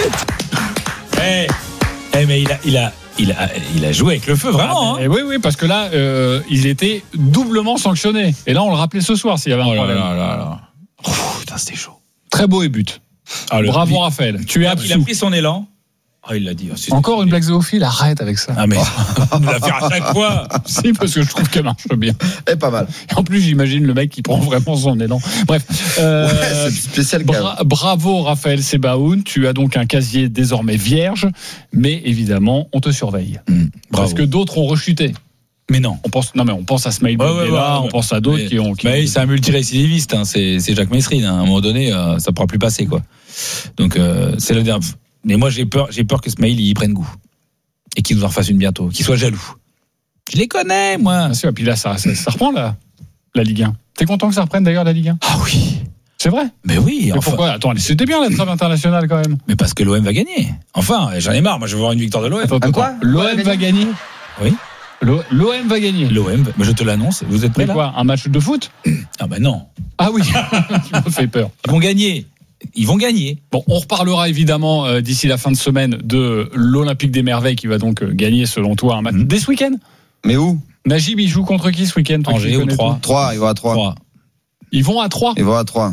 but
Eh, eh, mais il a, il a, il a, il a joué avec le feu, vraiment.
Ah,
hein.
mais oui, oui, parce que là, euh, il était doublement sanctionné. Et là, on le rappelait ce soir s'il y avait un
Oh là
problème.
là là là. Ouh, putain, c'était chaud.
Très beau et but.
Ah, le-
Bravo,
il-
Raphaël. Tu es
Il a
absous.
pris son élan. Ah, il l'a dit. Oh, c'est-
Encore une blague zoophile, arrête avec ça.
Ah, mais on nous la faire à chaque fois.
Si, parce que je trouve qu'elle marche bien.
Et pas mal.
Et en plus, j'imagine le mec qui prend vraiment son élan. Bref. Euh,
Ouais, c'est spécial quand même.
bra- bravo, Raphaël Sebaoun. Tu as donc un casier désormais vierge. Mais évidemment, on te surveille.
Mmh,
Parce que d'autres ont rechuté.
Mais non.
On pense, non, mais on pense à Smaïl
Ouais, ouais,
Boguela,
ouais, ouais.
on pense à d'autres
Mais-
qui ont. Qui
Mais
ont-
c'est un multirécidiviste, hein. c'est, c'est Jacques Messrine. Hein. À un moment donné, euh, ça ne pourra plus passer, quoi. Donc, euh, c'est le dernier. Mais moi, j'ai peur, j'ai peur que Smaïl y prenne goût et qu'il nous en refasse une bientôt, qu'il soit jaloux. Je les connais, moi.
Bien sûr, et puis là, ça, ça, ça reprend la, la Ligue un. T'es content que ça reprenne d'ailleurs la Ligue un?
Ah oui.
C'est vrai?
Mais oui.
Mais
Enfin,
pourquoi? Attends, c'était bien la trêve internationale quand même.
mais parce que l'O M va gagner. Enfin, j'en ai marre. Moi, je veux voir une victoire de l'O M.
Attends,
À quoi?
L'O M va gagner.
Oui.
L'O M va gagner.
L'O M, bah, je te l'annonce. Vous êtes prêts
Mais
là?
quoi? Un match de foot?
Ah ben non.
Ah oui, tu me fais peur.
Ils vont gagner. Ils vont gagner.
Bon, on reparlera évidemment euh, d'ici la fin de semaine de l'Olympique des Merveilles qui va donc euh, gagner selon toi un match.
Mhm.
Dès ce week-end?
Mais où?
Najib, il joue contre qui ce week-end? toi qui
Angers ou
connais
Troyes.
tout?
trois, ils vont à trois.
Trois.
Ils vont à trois.
Ils vont à trois.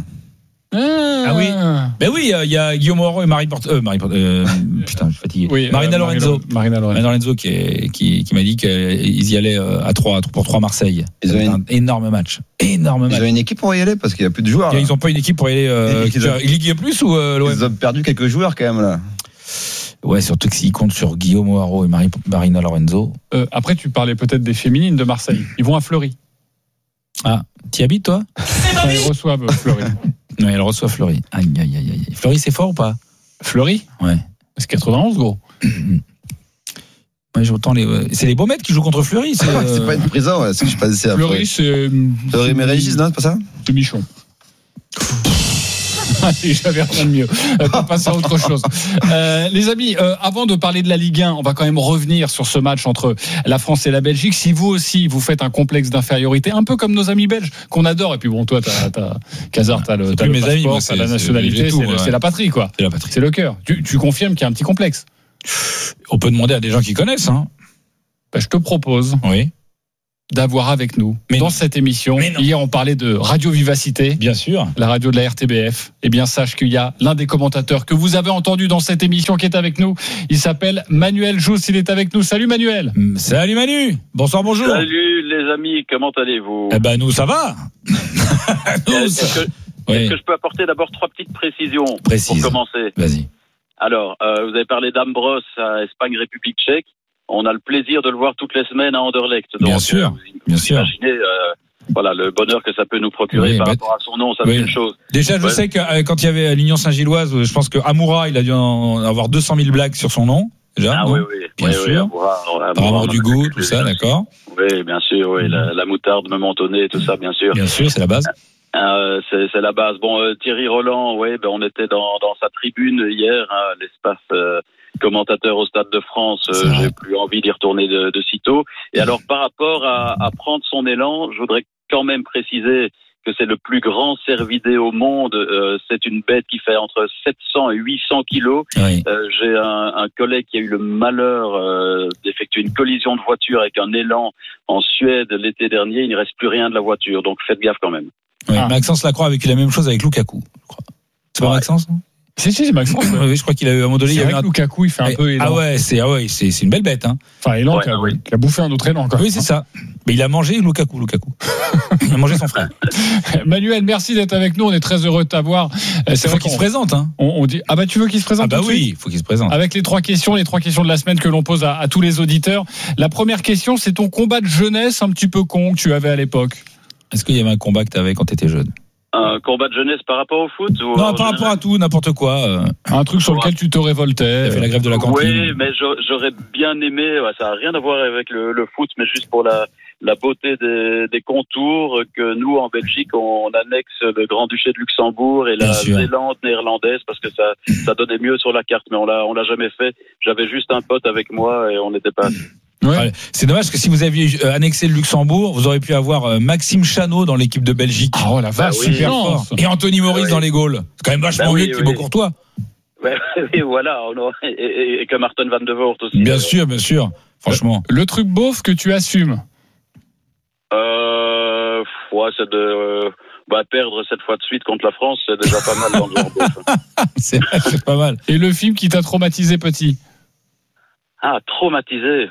Ah oui. Ben oui, il euh, y a Guillaume Moreau et Marie Porte. Euh, Marie Porte. Euh, putain, je suis fatigué.
Oui,
Marina
euh,
Lorenzo.
Marina Lorenzo.
Marina Lorenzo qui, est, qui, qui m'a dit qu'ils y allaient euh, à trois pour trois Marseille.
Ils
C'est
ont
un énorme match. Énorme
Ils
match.
ont une équipe pour y aller parce qu'il n'y a plus de joueurs.
Et
là.
ils n'ont pas une équipe pour y aller. Euh,
Et ils ont-
Ligue un plus ou euh, l'O M?
Ils ont perdu quelques joueurs quand même là.
Ouais, surtout que s'ils comptent sur Guillaume Moreau et Marie, Marina Lorenzo.
Euh, après, tu parlais peut-être des féminines de Marseille. Ils vont à Fleury.
Ah, t'y habites toi?
Enfin, ils reçoivent Fleury.
Oui, elle reçoit Fleury. Aïe, aïe, aïe, aïe. Fleury, c'est fort ou pas?
Fleury?
Ouais.
C'est quatre-vingt-onze, gros.
Ouais, j'entends les. C'est les Baumettes qui jouent contre Fleury. C'est,
C'est
euh,
pas une prison, ouais, c'est que je suis passé à
Fleury, c'est.
Fleury Mérégis, non, c'est pas ça?
C'est Michon. J'avais rien de mieux. Euh, On passe à autre chose. Euh, les amis, euh, avant de parler de la Ligue un, on va quand même revenir sur ce match entre la France et la Belgique. Si vous aussi, vous faites un complexe d'infériorité, un peu comme nos amis belges, qu'on adore, et puis bon, toi, t'as, t'as, Kazar, t'as le,
C'est
t'as
plus
le
mes
passeport,
amis, moi,
t'as
c'est-
la
c'est-
nationalité,
j'ai tout,
c'est, le-
ouais.
c'est la patrie, quoi.
C'est la patrie.
C'est le cœur. Tu, tu confirmes qu'il y a un petit complexe?
On peut demander à des gens qui connaissent. Hein.
Ben, je te propose
Oui.
d'avoir avec nous,
Mais
dans
non.
cette émission,
Mais non.
hier on parlait de Radio Vivacité,
Bien sûr.
la radio de la R T B F, eh bien sache qu'il y a l'un des commentateurs que vous avez entendu dans cette émission qui est avec nous. Il s'appelle Manuel Jousse, il est avec nous. Salut Manuel.
Mm, Salut Manu. Bonsoir, bonjour.
Salut les amis, comment allez-vous?
Eh ben nous ça va. Nous,
Est-ce
ça-
que,
Oui.
est-ce que je peux apporter d'abord trois petites précisions
Précise.
pour commencer?
Vas-y.
Alors, euh, vous avez parlé d'Ambros à Espagne-République tchèque. On a le plaisir de le voir toutes les semaines à Anderlecht. Donc,
Bien sûr,
euh, vous,
bien
vous
sûr.
imaginez euh, voilà, le bonheur que ça peut nous procurer
Oui,
par
bah,
rapport à son nom, ça
oui.
c'est une chose.
Déjà, je
Ouais.
sais que euh, quand il y avait l'Union Saint-Gilloise, je pense que Amoura, il a dû en avoir deux cent mille blagues sur son nom. Déjà,
Ah
non
oui, oui.
Bien
oui,
sûr.
Oui, Amoura, Amoura,
Par avoir
on
du
a
goût,
fait
tout ça,
plaisir.
d'accord.
Oui, bien sûr, oui, la, la moutarde me mentonnait, tout ça, bien sûr.
Bien sûr, c'est la base.
Euh, c'est, c'est la base. Bon, euh, Thierry Roland, ouais, ben on était dans, dans sa tribune hier, hein, l'espace euh, commentateur au Stade de France.
C'est
Euh,
vrai.
j'ai plus envie d'y retourner de, de sitôt. Et alors, par rapport à, à prendre son élan, je voudrais quand même préciser que c'est le plus grand cervidé au monde. Euh, c'est une bête qui fait entre sept cents et huit cents kilos.
Oui.
Euh, j'ai un, un collègue qui a eu le malheur euh, d'effectuer une collision de voiture avec un élan en Suède l'été dernier. Il ne reste plus rien de la voiture, donc faites gaffe quand même.
Oui.
Ah.
Maxence Lacroix a vécu la même chose avec Lukaku, je crois. C'est pas
Ouais.
Maxence non
Si, si, c'est Maxence.
Oui, oui, je crois qu'il a eu à un moment donné. Il
C'est
y a eu
vrai
un...
que Lukaku, il fait un peu élan.
Ah ouais, c'est ah ouais, c'est c'est une belle bête, hein.
Enfin, élan
Ouais,
qui, a,
oui.
qui a bouffé un autre élan, quoi.
Oui, c'est ça. Mais il a mangé Lukaku, Lukaku. Il a mangé son frère.
Manuel, merci d'être avec nous. On est très heureux de t'avoir. Euh, C'est
C'est
vrai
faut qu'il
qu'on
se présente, hein.
on, on dit. Ah bah tu veux qu'il se présente
Ah bah
tout de
oui,
suite
il faut qu'il se présente.
Avec les trois questions, les trois questions de la semaine que l'on pose à, à tous les auditeurs. La première question, c'est ton combat de jeunesse un petit peu con que tu avais à l'époque.
Est-ce qu'il y avait un combat que tu avais quand tu étais jeune?
Un combat de jeunesse par rapport au foot ou
Non, par rapport à tout, n'importe quoi. Euh...
Un truc sur lequel tu te révoltais.
Tu fait la grève de la cantine.
Oui, mais j'aurais bien aimé, ouais, ça n'a rien à voir avec le, le foot, mais juste pour la, la beauté des, des contours, que nous, en Belgique, on, on annexe le Grand-Duché de Luxembourg et la Zélande néerlandaise, parce que ça, ça donnait mieux sur la carte, mais on l'a, on l'a jamais fait. J'avais juste un pote avec moi et on n'était pas...
Ouais. C'est dommage que si vous aviez annexé le Luxembourg, vous auriez pu avoir Maxime Chanot dans l'équipe de Belgique.
Oh la vache, bah oui, super fort.
Et Anthony Maurice bah oui. dans les Gaules. C'est quand même vachement bah oui, mieux que Thibaut oui. Courtois.
Ouais, oui, voilà. Et, et, et que Martin Van de Voort aussi.
Bien euh... sûr, bien sûr. Franchement.
Le, le truc beauf que tu assumes
euh, ouais, c'est de... Euh... Bah, perdre cette fois de suite contre la France, c'est déjà pas mal dans le genre beauf.
c'est, c'est pas mal.
Et le film qui t'a traumatisé petit?
Ah, traumatisé.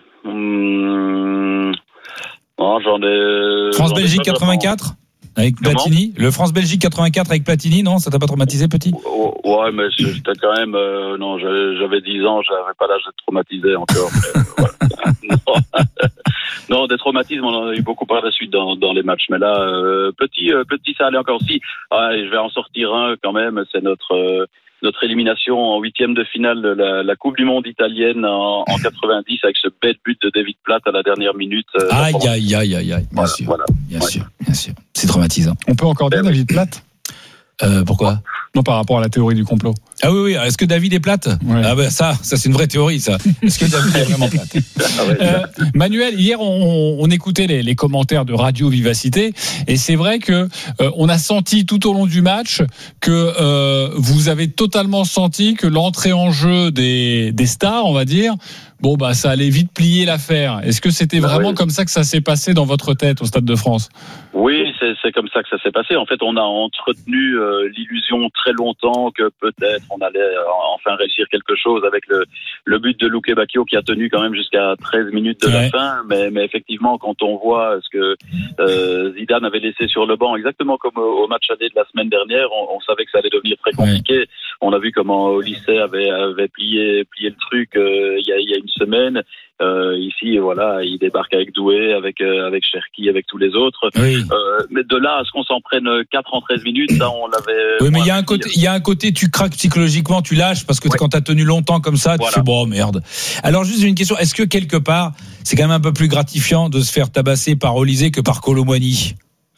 Hum... Non, j'en ai.
France-Belgique quatre-vingt-quatre avec Platini. Le France-Belgique quatre-vingt-quatre avec Platini, non, ça t'a pas traumatisé, petit?
Ouais, mais j'étais quand même. Euh, non, j'avais, j'avais dix ans, j'avais pas l'âge d'être traumatisé encore. Mais, voilà. non. non, des traumatismes, on en a eu beaucoup par la suite dans, dans les matchs. Mais là, euh, petit, euh, petit, ça allait encore. Si, ah, je vais en sortir un quand même. C'est notre. Euh, notre élimination en huitième de finale de la, la Coupe du Monde italienne en, en quatre-vingt-dix avec ce bête but de David Platt à la dernière minute. Euh,
aïe, aïe, aïe, aïe, aïe, bien
voilà,
sûr,
voilà.
bien
ouais.
sûr, bien sûr. C'est traumatisant.
On peut encore dire David Platt
euh, Pourquoi?
Non, par rapport à la théorie du complot.
Ah oui, oui. Est-ce que David est plate? Ouais. Ah ben ça, ça c'est une vraie théorie, ça. Est-ce que David est vraiment plate?
ah ouais, euh, Manuel, hier on, on écoutait les, les commentaires de Radio Vivacité et c'est vrai que euh, on a senti tout au long du match que euh, vous avez totalement senti que l'entrée en jeu des, des stars, on va dire, bon bah ça allait vite plier l'affaire. Est-ce que c'était bah vraiment oui. comme ça que ça s'est passé dans votre tête au Stade de France?
Oui, c'est, c'est comme ça que ça s'est passé. En fait, on a entretenu euh, l'illusion très longtemps que peut-être on allait euh, enfin réussir quelque chose avec le, le but de Luque Bacchio qui a tenu quand même jusqu'à treize minutes de ouais. la fin. Mais, mais effectivement, quand on voit ce que euh, Zidane avait laissé sur le banc, exactement comme au, au match aller de la semaine dernière, on, on savait que ça allait devenir très compliqué. Ouais. On a vu comment Olysée avait, avait plié, plié le truc euh, il y a, il y a une semaine. Euh, ici, voilà, il débarque avec Doué, avec euh, avec Cherki, avec tous les autres. Oui. Euh, mais de là à ce qu'on s'en prenne quatre en treize minutes, ça on l'avait.
Oui, mais il y a un côté, il y a un côté, tu craques psychologiquement, tu lâches parce que ouais. quand t'as tenu longtemps comme ça, voilà. tu fais bon merde. Alors juste une question, est-ce que quelque part, c'est quand même un peu plus gratifiant de se faire tabasser par Olysée que par Kolo Muani?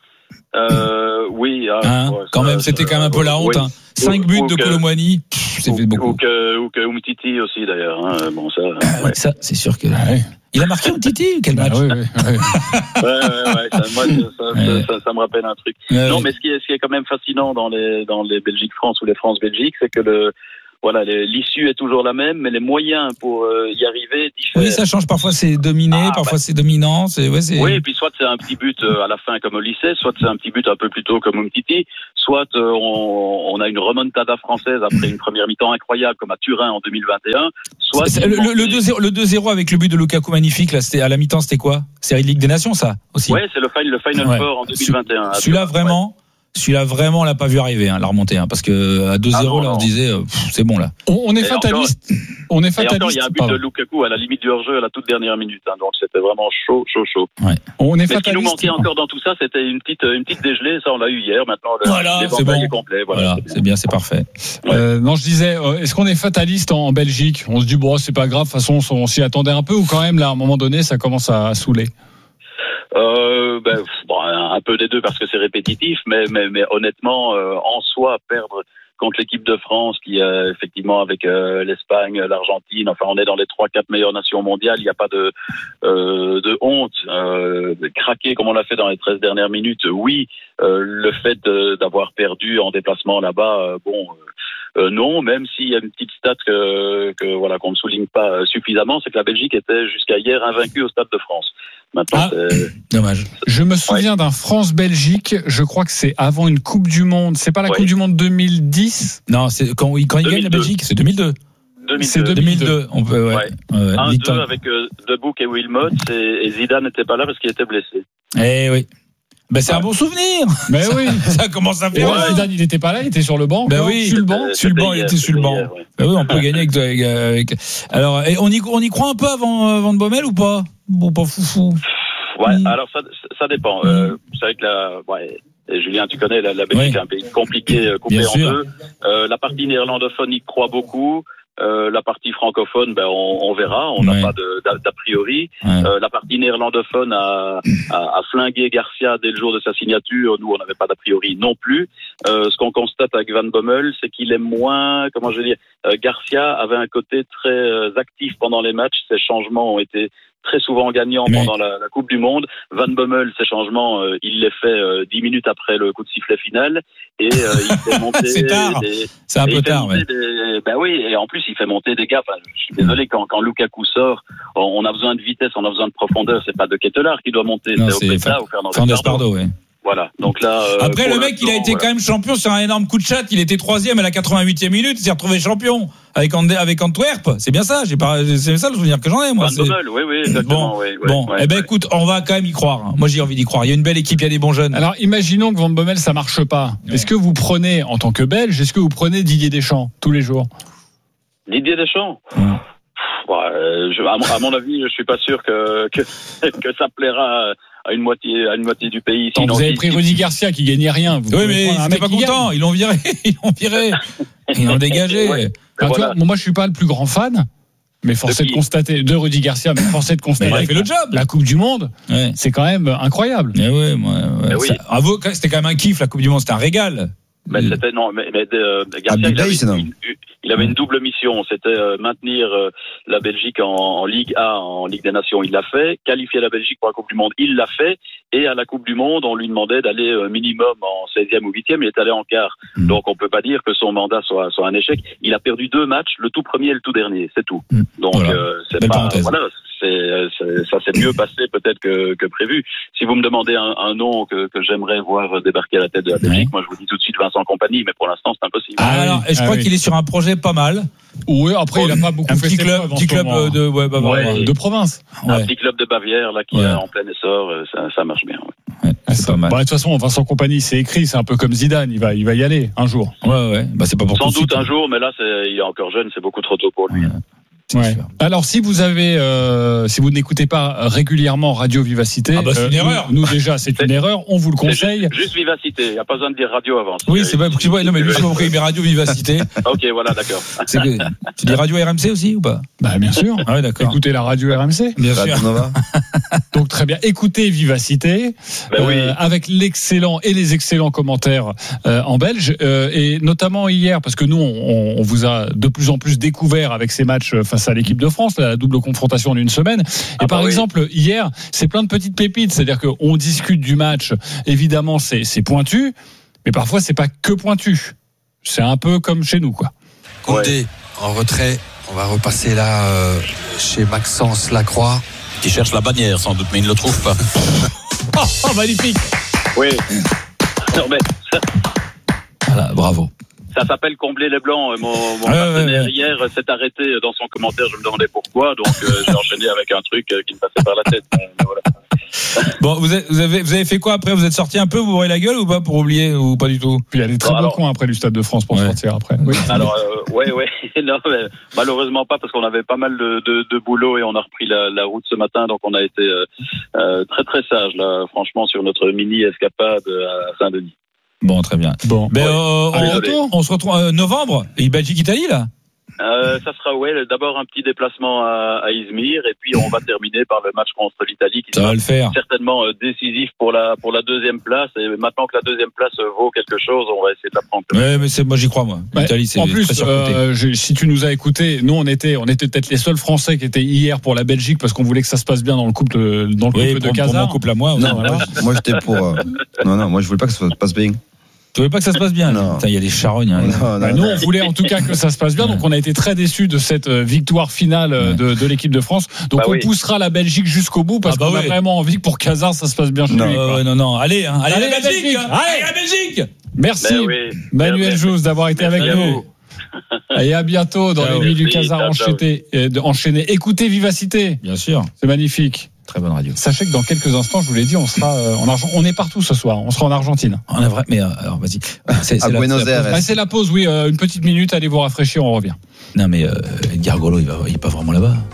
Euh, oui,
hein, ouais, quand ça, même, c'était ça, quand même un peu la honte. Oui. Hein. Cinq buts ou de Kolo Muani, c'est fait beaucoup.
Ou que, ou que Umtiti aussi d'ailleurs. Hein. Bon, ça,
ah, ouais. ça, c'est sûr que. Ouais. Il a marqué Umtiti, quel match?
Ah, oui, oui, oui.
ouais, ouais, ouais. Ça, moi, ça, ouais. ça, ça, ça me rappelle un truc. Ouais, non, ouais. mais ce qui est, ce qui est quand même fascinant dans les, dans les Belgique-France ou les France-Belgique, c'est que le. Voilà, l'issue est toujours la même, mais les moyens pour y arriver diffèrent.
Oui, ça change. Parfois c'est dominé, ah, parfois bah. c'est dominant. C'est, ouais, c'est...
Oui, et puis soit c'est un petit but à la fin comme Olysée, soit c'est un petit but un peu plus tôt comme Umtiti, soit on, on a une remontada française après une première mi-temps incroyable comme à Turin en deux mille vingt et un. Soit
c'est, le, le, deux zéro, le deux zéro avec le but de Lukaku magnifique, là, c'était à la mi-temps, c'était quoi? C'est Ligue des Nations, ça aussi.
Oui, c'est le, le Final ouais. Four en deux mille vingt et un.
Celui-là vraiment. Ouais. Celui-là vraiment on l'a pas vu arriver hein, la remontée hein, parce que à deux zéro ah là on se disait pff, c'est bon là.
On, on est et fataliste. Encore, on est fataliste.
Encore, il y a un but pardon. de Lukaku à la limite du hors-jeu à la toute dernière minute hein, donc c'était vraiment chaud chaud chaud.
Ouais.
On est
Mais
fataliste.
Ce qui nous manquait encore dans tout ça c'était une petite une petite dégelée, ça on l'a eu hier, maintenant le
voilà, c'est bon.
est complet voilà,
voilà c'est, c'est bien, c'est parfait.
Ouais. Euh, non, je disais euh, est-ce qu'on est fataliste en, en Belgique? On se dit bon, c'est pas grave, de toute façon on, on s'y attendait un peu ou quand même là à un moment donné ça commence à, à saouler?
Euh, ben, bon, un peu des deux parce que c'est répétitif, mais, mais, mais honnêtement, euh, en soi, perdre contre l'équipe de France, qui euh, effectivement avec euh, l'Espagne, l'Argentine, enfin on est dans les trois, quatre meilleures nations mondiales, il n'y a pas de, euh, de honte. Euh, de craquer comme on l'a fait dans les treize dernières minutes, oui. Euh, le fait de, d'avoir perdu en déplacement là-bas, euh, bon. Euh, non, même s'il y a une petite stat que, que voilà qu'on ne souligne pas suffisamment, c'est que la Belgique était jusqu'à hier invaincue au Stade de France. Maintenant,
ah, c'est dommage.
Je me souviens ouais. d'un France-Belgique. Je crois que c'est avant une Coupe du Monde. C'est pas la ouais. Coupe du Monde deux mille dix?
Non, c'est quand, quand ils gagnent la Belgique, c'est deux mille deux.
deux mille deux.
C'est deux mille deux.
On peut, ouais.
ouais. ouais. un deux avec euh, De Boek et Wilmot et, et Zidane n'était pas là parce qu'il était blessé.
Eh oui. Ben c'est ouais. un bon souvenir.
Mais oui,
ça commence à faire.
Ouais, Zidane, il n'était pas là, il était sur le banc.
Ben oui,
sur le banc,
sur le banc, il était sur le banc. Ouais. Ben oui, on peut gagner avec, avec, avec. Alors, et on y on y croit un peu avant Van Bommel ou pas? Bon, pas foufou.
Ouais, mmh. alors ça ça dépend. Mmh. Euh, vous savez que la ouais, Et Julien, tu connais, la, la Belgique
Oui.
est un pays compliqué, euh, coupé
Bien
en
sûr.
deux. Euh, la partie néerlandophone y croit beaucoup. Euh, la partie francophone, ben on, on verra, on n'a
Ouais.
pas de, d'a, d'a priori.
Ouais.
Euh, la partie néerlandophone a, a, a flingué Garcia dès le jour de sa signature. Nous, on n'avait pas d'a priori non plus. Euh, ce qu'on constate avec Van Bommel, c'est qu'il est moins, comment je veux dire, euh, Garcia avait un côté très euh, actif pendant les matchs. Ses changements ont été très souvent gagnants
Mais-
pendant la, la Coupe du Monde. Van Bommel, ses changements, euh, il les fait euh, dix minutes après le coup de sifflet final et euh, il fait monter
C'est tard.
des,
C'est un
et
peu
il fait
tard,
monter
ouais.
des- ben oui, et en plus il fait monter des gars. Enfin, je suis désolé quand, quand Lukaku sort, on, on a besoin de vitesse, on a besoin de profondeur. C'est pas de Ketelaar qui doit monter,
Non,
c'est
c'est
Openda
Fa-
ou Fernando
Fernandez
Pardo.
Pardo, ouais.
Voilà. Donc là. euh,
Après,
pour
le mec, il a
l'instant,
été
voilà.
quand même champion sur un énorme coup de chat. Il était troisième à la quatre-vingt-huitième minute. Il s'est retrouvé champion avec, Ande- avec Antwerp. C'est bien ça. J'ai pas, c'est ça le souvenir que j'en ai, moi.
Van
C'est-
Bommel, oui, oui, exactement.
Bon,
oui, oui,
bon.
ouais,
eh ben,
ouais.
écoute, on va quand même y croire. hein. Moi, j'ai envie d'y croire. Il y a une belle équipe, il y a des bons jeunes.
Alors, imaginons que Van Bommel, ça marche pas.
Ouais.
Est-ce que vous prenez, en tant que Belge, est-ce que vous prenez Didier Deschamps tous les jours?
Didier Deschamps.
Ouais.
Ouais, euh, je, à, mon, à mon avis, je suis pas sûr que que, que ça plaira à une moitié à une moitié du pays.
Quand
Sinon,
vous avez
si-
pris
si-
Rudy Garcia qui gagnait rien. Vous
Oui,
pouvez
mais
prendre un
ils
mec
étaient pas
qui
contents.
gagne.
Ils l'ont viré. Ils l'ont viré. Ils l'ont dégagé.
Ouais.
Enfin, tu
Voilà.
vois, bon, moi, je suis pas le plus grand fan, mais force
De
est de
qui
constater, de Rudy Garcia, mais force est de
Mais
constater.
il a
que
fait le job.
La Coupe du Monde,
Ouais.
c'est quand même incroyable.
Mais ouais, moi, ouais.
Mais oui.
Ça- bravo, c'était quand même un kiff, la Coupe du Monde. C'était un régal.
Mais c'était non, mais, mais euh, Garcia,
Ah,
il
Big
avait,
Day, c'est non.
une, une- il avait une double mission. C'était euh, maintenir euh, la Belgique en, en Ligue A, en Ligue des Nations. Il l'a fait. Qualifier la Belgique pour la Coupe du Monde. Il l'a fait. Et à la Coupe du Monde, on lui demandait d'aller euh, minimum en seizième ou huitième. Il est allé en quart.
Mm.
Donc on peut pas dire que son mandat soit, soit un échec. Il a perdu deux matchs, le tout premier et le tout dernier. C'est tout.
Mm.
Donc
Voilà.
euh, c'est
Belle
pas
parenthèse.
voilà. C'est, c'est, ça s'est mieux passé peut-être que, que prévu. Si vous me demandez un, un nom que, que j'aimerais voir débarquer à la tête de la Belgique, moi je vous dis tout de suite Vincent Compagnie, mais pour l'instant c'est impossible.
Ah,
Ah
alors,
oui,
et je
ah
crois
oui.
qu'il est sur un projet pas mal.
Oui, après, il a pas beaucoup
Un
fait
petit
ses
club,
preuves en
petit
ce
club
moment.
euh, de, ouais, bah,
Ouais,
ouais.
de province.
Un
Ouais.
petit club de Bavière là qui
Ouais.
est en plein essor, euh, ça, ça marche bien. Ouais.
Ouais, c'est pas mal.
Bah, de toute façon, Vincent Compagnie, c'est écrit, c'est un peu comme Zidane, il va, il va y aller un jour.
Ouais, ouais. Bah, c'est pas pour
Sans
tout de
doute
suite.
un jour, mais là c'est, il est encore jeune, c'est beaucoup trop tôt pour lui.
Ouais. C'est
Ouais.
sûr.
Alors, si vous avez, euh, si vous n'écoutez pas régulièrement Radio Vivacité,
Ah bah, c'est une
nous-
erreur.
Nous, déjà, c'est une erreur. On vous le
C'est
conseille.
juste, juste vivacité, il n'y a pas besoin de dire radio avant.
Oui, c'est pas, tu vois, non, mais lui, je sais pas pourquoi il met Radio Vivacité.
Ok, voilà, d'accord.
C'est que, tu dis Radio R M C aussi ou pas?
Bah, bien sûr.
Ah ouais, d'accord.
Écoutez la radio R M C.
Bien sûr.
Radio Nova.
Donc très bien. Écoutez Vivacité
Ben oui.
euh, avec l'excellent et les excellents commentaires euh, en belge euh, et notamment hier parce que nous on, on vous a de plus en plus découvert avec ces matchs face à l'équipe de France, la double confrontation en une semaine. Et
Ah
par
bah oui.
exemple hier, c'est plein de petites pépites, c'est-à-dire qu'on discute du match. Évidemment, c'est c'est pointu, mais parfois c'est pas que pointu. C'est un peu comme chez nous, quoi.
Condé en retrait. On va repasser là euh, chez Maxence Lacroix.
Qui cherche la bannière sans doute, mais il ne le trouve pas.
Oh, oh, magnifique.
Oui. Non, mais ça,
Voilà, bravo.
ça s'appelle combler les blancs. Mon, mon
Ouais,
partenaire
ouais, ouais.
hier s'est arrêté dans son commentaire, je me demandais pourquoi, donc euh, j'ai enchaîné avec un truc euh, qui me passait par la tête. Mais, mais voilà.
Bon, vous avez, vous avez, vous avez fait quoi après? Vous êtes sorti un peu, vous bourrez la gueule ou pas pour oublier ou pas du tout?
Puis il y a des très
Bon,
beaux
alors-
coins après du Stade de France pour
Ouais.
sortir après. Oui.
Alors, euh, ouais, ouais, non, mais malheureusement pas parce qu'on avait pas mal de, de, de boulot et on a repris la, la route ce matin, donc on a été euh, euh, très très sage là, franchement, sur notre mini escapade à Saint-Denis.
Bon, très bien.
Bon.
Ben,
Ouais.
euh,
Ah,
on,
désolé.
retourne, on se retrouve en novembre. Et Belgique-Italie, là?
Euh, ça sera ouais, d'abord un petit déplacement à, à Izmir et puis on va terminer par le match contre l'Italie qui
Ça
sera
va le faire.
certainement euh, décisif pour la pour la deuxième place. Et maintenant que la deuxième place euh, vaut quelque chose, on va essayer de la prendre.
Ouais, mais c'est, moi, j'y crois, moi.
Ouais.
L'Italie, c'est
En plus,
très surcoté.
euh, j'ai- si tu nous as écoutés, nous on était, on était peut-être les seuls Français qui étaient hier pour la Belgique parce qu'on voulait que ça se passe bien dans le couple, dans le
Oui,
couple
pour,
de
pour mon
Casar.
couple à moi.
Non,
voilà.
moi, moi, j'étais pour. euh, Non, non, moi je voulais pas que ça se passe bien.
Tu veux pas que ça se passe bien?
Non.
Putain, il y a des charognes. Hein.
Non,
Bah,
non,
nous,
non.
on voulait en tout cas que ça se passe bien, donc on a été très déçus de cette euh, victoire finale euh, de, de l'équipe de France. Donc
Bah
on
oui.
poussera la Belgique jusqu'au bout parce
Ah bah
qu'on a
oui.
vraiment envie que pour Casar ça se passe bien chez
Non,
lui. quoi.
Euh, non, non, allez, hein. allez,
Allez,
la
la
Belgique,
Belgique.
hein.
Allez.
allez, la Belgique.
Merci
Ben oui.
Manuel
Merci.
Jousse d'avoir été
Merci
avec
à
nous.
vous.
Et à bientôt dans
Ciao.
les nuits du
Merci,
Casar
ciao, ciao.
enchaîné, euh, de- enchaîné. Écoutez Vivacité,
Bien sûr.
c'est magnifique.
Très bonne radio.
Sachez que dans quelques instants, je vous l'ai dit, on sera euh, en Argent. On est partout ce soir. On sera en Argentine.
On a vrai, mais euh, alors, vas-y. C'est,
À
la-
Buenos
c'est la pause.
Aires.
Ah, c'est la pause, oui. euh, une petite minute. Allez vous rafraîchir. On revient.
Non, mais euh, Edgar Golo, il va, il est pas vraiment là-bas.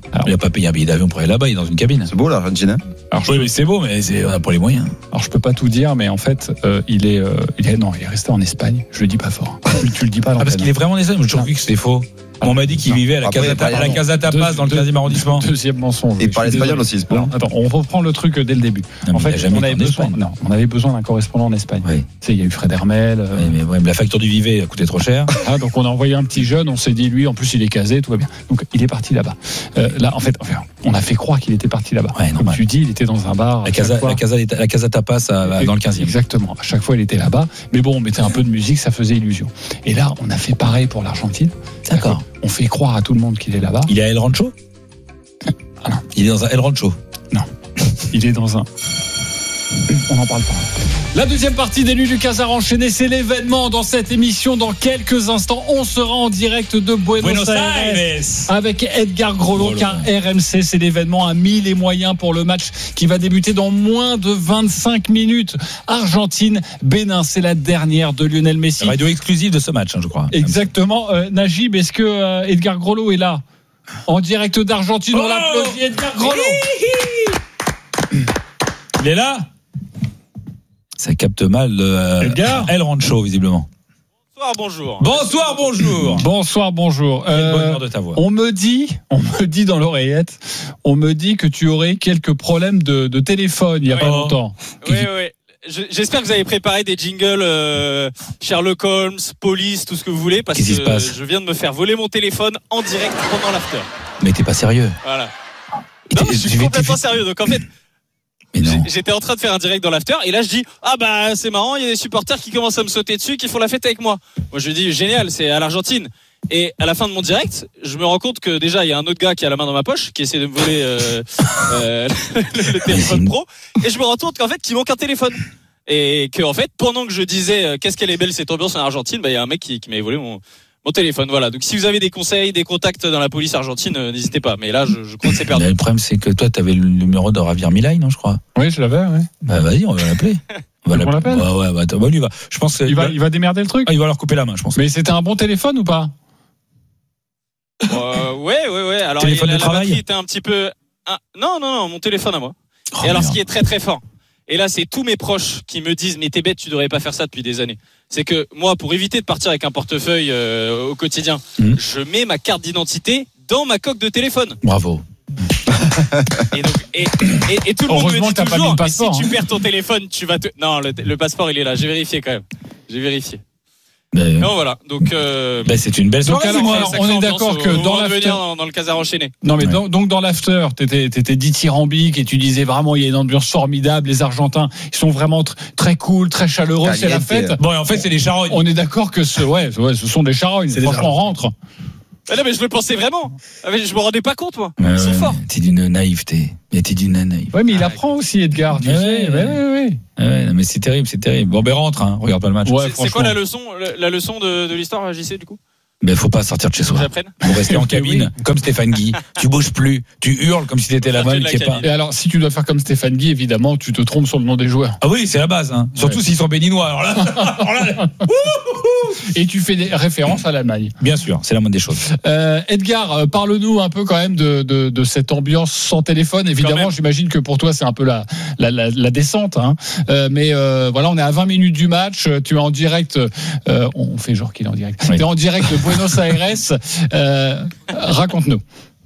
Alors, il n'a pas payé un billet d'avion pour aller là-bas, il est dans une cabine.
C'est beau l'Argentine. Hein
Alors,
oui, mais c'est beau, mais c'est, on n'a pas les moyens.
Alors je peux pas tout dire, mais en fait, euh, il est, euh, il est, non, il est resté en Espagne. Je le dis pas fort. Tu, tu le dis pas.
Ah, parce qu'il est vraiment en Espagne. J'ai toujours cru que c'était faux. On m'a dit qu'il
non.
vivait à la
Après,
Casa,
après,
à la Casa Tapas dans le quinzième arrondissement.
Deuxième mensonge.
Il parle espagnol aussi, c'est
Non, attends, on reprend le truc dès le début.
Non,
en fait,
jamais
on avait besoin, non, on avait besoin d'un correspondant en Espagne.
Oui.
Tu sais, il y a eu Fred Hermel. Euh...
Oui, mais ouais, la facture du Vivet a coûté trop cher.
Ah, donc on a envoyé un petit jeune, on s'est dit lui, en plus il est casé, tout va bien. Donc il est parti là-bas. Euh, là, en fait, enfin, on a fait croire qu'il était parti là-bas.
Ouais,
Comme tu dis, il était dans un bar.
La Casa,
fois.
la Casa, la Casa Tapas à, dans le quinzième.
Exactement. À chaque fois, il était là-bas. Mais bon, on mettait un peu de musique, ça faisait illusion. Et là, on a fait pareil pour l'Argentine.
D'accord.
On fait croire à tout le monde qu'il est là-bas.
Il est à El Rancho.
Ah non.
Il est dans un El Rancho.
Non. Il est dans un. On n'en parle pas. La deuxième partie des Nuits du Casar enchaîné, c'est l'événement dans cette émission. Dans quelques instants, on sera en direct de Buenos,
Buenos
Aires,
Aires
avec Edgar Grolot,
Grolot.
car R M C, c'est l'événement à mille et moyens pour le match qui va débuter dans moins de vingt-cinq minutes. Argentine-Bénin, c'est la dernière de Lionel Messi.
Radio exclusive de ce match, hein, je crois.
Exactement. Euh, Najib, est-ce que euh, Edgar Grolot est là en direct d'Argentine? On
Oh
l'applaudit, Edgar Grolot.
Il est là. Ça capte mal euh,
Edgar
El Rancho, visiblement.
Bonsoir, bonjour.
Bonsoir, bonjour.
Bonsoir, bonjour.
Quel
Euh,
bonheur de ta voix.
on me dit, on me dit dans l'oreillette, on me dit que tu aurais quelques problèmes de, de téléphone il y a
Oui.
pas longtemps.
Oui, oui. Je- J'espère que vous avez préparé des jingles euh, Sherlock Holmes, police, tout ce que vous voulez, parce
Qu'est-ce qui se
que
passe
je viens de me faire voler mon téléphone en direct pendant l'after.
Mais t'es pas sérieux.
Voilà.
Et
Non,
t'es-
je suis
je vais-
complètement
t'es-
sérieux. Donc en fait,
Mais non.
j'étais en train de faire un direct dans l'after et là je dis ah bah c'est marrant, il y a des supporters qui commencent à me sauter dessus, qui font la fête avec moi. Moi je dis génial, c'est à l'Argentine. Et à la fin de mon direct, je me rends compte que déjà il y a un autre gars qui a la main dans ma poche, qui essaie de me voler euh, euh, le, le téléphone pro, et je me rends compte qu'en fait qu'il manque un téléphone. Et que en fait pendant que je disais euh, qu'est-ce qu'elle est belle cette ambiance en Argentine, bah il y a un mec qui, qui m'avait volé mon mon téléphone. Voilà. Donc si vous avez des conseils, des contacts dans la police argentine, euh, n'hésitez pas. Mais là je, je crois que c'est perdu.
Mais le problème, c'est que toi, t'avais le numéro de Javier Milei, non, je crois.
Oui, je l'avais, oui.
Bah, vas-y, on va l'appeler. On va
On l'appelle
Ouais, ouais, bah, attends, bah, lui, il va. Je pense que-
Il va, il va démerder le truc.
Ah, il va leur couper la main, je pense.
Mais c'était un bon téléphone ou pas?
Euh, ouais, ouais, ouais. Alors,
Téléphone
il- la,
de
la
travail
batterie était un petit peu. Ah, non, non, non, mon téléphone à moi.
Oh,
et alors,
merde.
ce qui est très, très fort. Et là, c'est tous mes proches qui me disent, mais t'es bête, tu devrais pas faire ça depuis des années. C'est que moi, pour éviter de partir avec un portefeuille euh, au quotidien,
Mmh.
je mets ma carte d'identité dans ma coque de téléphone.
Bravo.
Et, donc, et, et, et tout le monde me
Heureusement
dit
que t'as pas mis
toujours,
le
mais si
passeport,
tu
hein.
perds ton téléphone, tu vas te. Non, le, le passeport, il est là. J'ai vérifié quand même. J'ai vérifié.
Mais,
Non, voilà. Donc. Euh,
bah, c'est une belle
Donc,
soirée.
alors,
moi.
alors,
sacrée
on est
ambiance
d'accord
au-
que
au
dans
moment de
l'after-
venir dans, dans le casar enchaîné.
Non, mais
Ouais.
dans- donc dans l'after, t'étais, t'étais dithyrambique et tu disais vraiment il y a une ambiance formidable. Les Argentins, ils sont vraiment tr- très cool, très chaleureux. C'est la
Caliente.
fête.
Bon, et en fait, c'est les charognes.
On est d'accord que ce, ouais, ouais, ce sont des charognes.
C'est des
Franchement, on rentre.
Ah non, mais je le pensais vraiment. Ah, mais je me rendais pas compte, moi.
Ouais,
Ils sont
ouais,
forts.
mais T'es d'une naïveté. Mais t'es d'une naïveté.
Ouais, mais il
Ah,
apprend aussi, Edgar. Tu
Ouais,
sais.
ouais.
Ouais, ouais, ouais.
Ouais, non, mais c'est terrible, c'est terrible. Bon, ben rentre, hein. Regarde pas le match.
Ouais,
C'est- C'est quoi
franchement.
la leçon, la, la leçon de, de l'histoire, J C, du coup?
Mais faut pas sortir de chez soi.
J'apprenne.
Faut rester en
Oui.
cabine, comme Stéphane Guy. Tu bouges plus, tu hurles comme si t'étais
Sortir
là-bas,
de
il
la
qui est pas.
cabine.
Et alors, si tu dois faire comme Stéphane Guy, évidemment, tu te trompes sur le nom des joueurs.
Ah oui, c'est la base, hein. Surtout
Ouais.
s'ils sont béninois. Alors là, alors là,
Et tu fais des références à l'Allemagne.
bien sûr, c'est la moindre des choses.
Euh, Edgar, euh, parle-nous un peu quand même de, de, de cette ambiance sans téléphone. Évidemment,
même.
j'imagine que pour toi, c'est un peu la, la, la, la descente. Hein. Euh, mais euh, voilà, on est à vingt minutes du match. Tu es en direct. Euh, on fait genre qu'il est en direct.
Oui.
Tu es en direct de Buenos Aires. Euh, raconte-nous.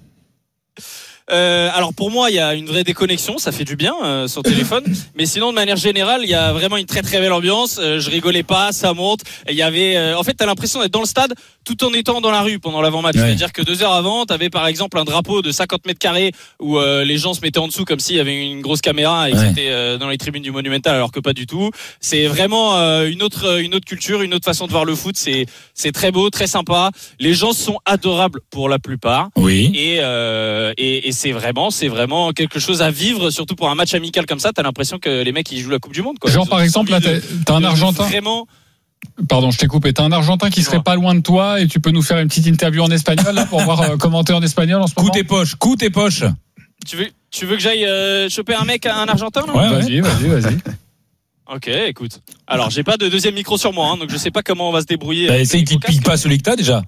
Euh, alors pour moi, il y a une vraie déconnexion, ça fait du bien euh, sur téléphone. Mais sinon, de manière générale, il y a vraiment une très très belle ambiance. Euh, je rigolais pas, ça monte. Et il y avait, euh, en fait, t'as l'impression d'être dans le stade tout en étant dans la rue pendant l'avant-match.
Ouais.
C'est-à-dire que deux heures avant, t'avais par exemple un drapeau de cinquante mètres carrés où euh, les gens se mettaient en dessous comme s'il y avait une grosse caméra et que
Ouais.
c'était euh, dans les tribunes du Monumental, alors que pas du tout. C'est vraiment euh, une autre une autre culture, une autre façon de voir le foot. C'est c'est très beau, très sympa. Les gens sont adorables pour la plupart.
Oui.
Et, euh, et, et c'est vraiment, c'est vraiment quelque chose à vivre, surtout pour un match amical comme ça. T'as l'impression que les mecs ils jouent la Coupe du Monde, quoi.
Genre,
Ils ont
par exemple, là,
envie
t'as
de-
t'as un
de-
Argentin.
Vraiment.
Pardon, je t'ai coupé. T'as un Argentin qui serait
Dis-moi.
pas loin de toi et tu peux nous faire une petite interview en espagnol là, pour voir euh, commenter en espagnol en ce
Coup
moment.
tes poches, coup tes poches.
Tu veux, tu veux que j'aille euh, choper un mec, un Argentin là
Ouais, ouais.
Vas-y, vas-y, vas-y.
Ok, écoute. Alors, j'ai pas de deuxième micro sur moi, hein, donc je sais pas comment on va se débrouiller.
Bah,
avec
essaye
le
qu'il
micro-casque.
pique pas celui que t'as déjà.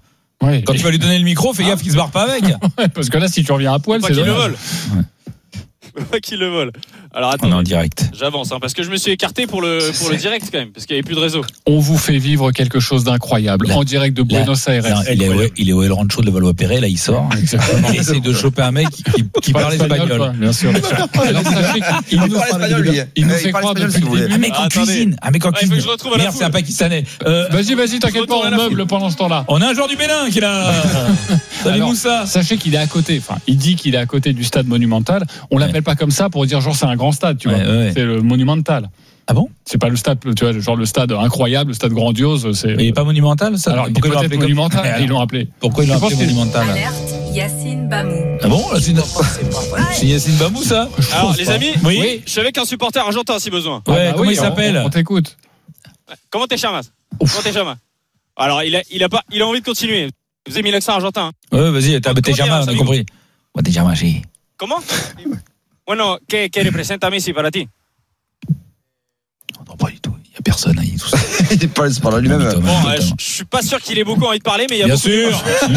Ouais.
Quand tu vas lui donner le micro, fais gaffe qu'il se barre pas avec.
Parce que là, si tu reviens à poil,
Faut
c'est
pas qu'il le
dommage.
vole. Faut pas qu'il le vole. Alors
On est
attends.
en direct.
J'avance, hein, parce que je me suis écarté pour le, pour le direct quand même, parce qu'il n'y avait plus de réseau.
On vous fait vivre quelque chose d'incroyable
Là.
en direct de Buenos Aires.
Non, il, est au, il est au El Rancho de Valois-Perret, là il sort. Il essaie de choper un mec qui, qui, qui parle espagnol.
Quoi, bien sûr. Bien sûr. Alors, sachez qu'il nous,
parle espagnol, lui.
il nous
Il
fait
parle
croire
espagnol,
depuis
si vous
le
voulez.
début.
Un mec en
Attendez.
cuisine. Un mec en
Ouais, il faut
cuisine.
que je retrouve à la
Merde, c'est un
foule.
Pakistanais. Euh,
Vas-y, vas-y, t'inquiète
retourne
pas,
à
on
la
meuble
foule.
pendant ce temps-là.
on a un joueur du Bénin qui est là. Salut
Alors,
Moussa.
Sachez qu'il est à côté. Enfin, il dit qu'il est à côté du stade Monumental. On l'appelle
Ouais.
pas comme ça pour dire genre c'est un grand stade, tu
Ouais,
vois.
ouais.
C'est le Monumental.
Ah bon?
C'est pas le stade, tu vois, genre le stade incroyable, le stade grandiose. C'est.
Mais il est pas monumental ça?
Alors, il est
Pourquoi ils l'ont
peut-être
appelé comme-
monumental.
Mais
Ils l'ont appelé.
Pourquoi ils l'ont
Je pense
appelé
que-
monumental?
Alerte, Yacine Bamou.
Ah bon? Là, c'est une- c'est Yacine Bamou ça?
Alors
pense
les
pas.
amis,
Oui.
je suis avec un supporter argentin si besoin.
Ouais,
Ah bah
comment
oui,
il
on-
s'appelle?
On, on t'écoute.
Comment t'es chamas? Comment t'es chamas? Alors il a, il a pas, il a envie de continuer. Vous avez mis l'accent argentin. Hein.
Ouais, vas-y, t'as
Comment
t'es
dire,
Germain, on a
amigo?
compris. Ouais, t'es Germain, j'ai.
Comment? Bueno, ¿qué, qué representa Messi para ti?
Non, pas du tout. Il y a personne, hein, il est tout seul.
Il parle par lui-même.
Mythomane,
Bon, euh,
mythomane.
je, je suis pas sûr qu'il ait beaucoup envie de parler, mais il y a
Bien
beaucoup
sûr.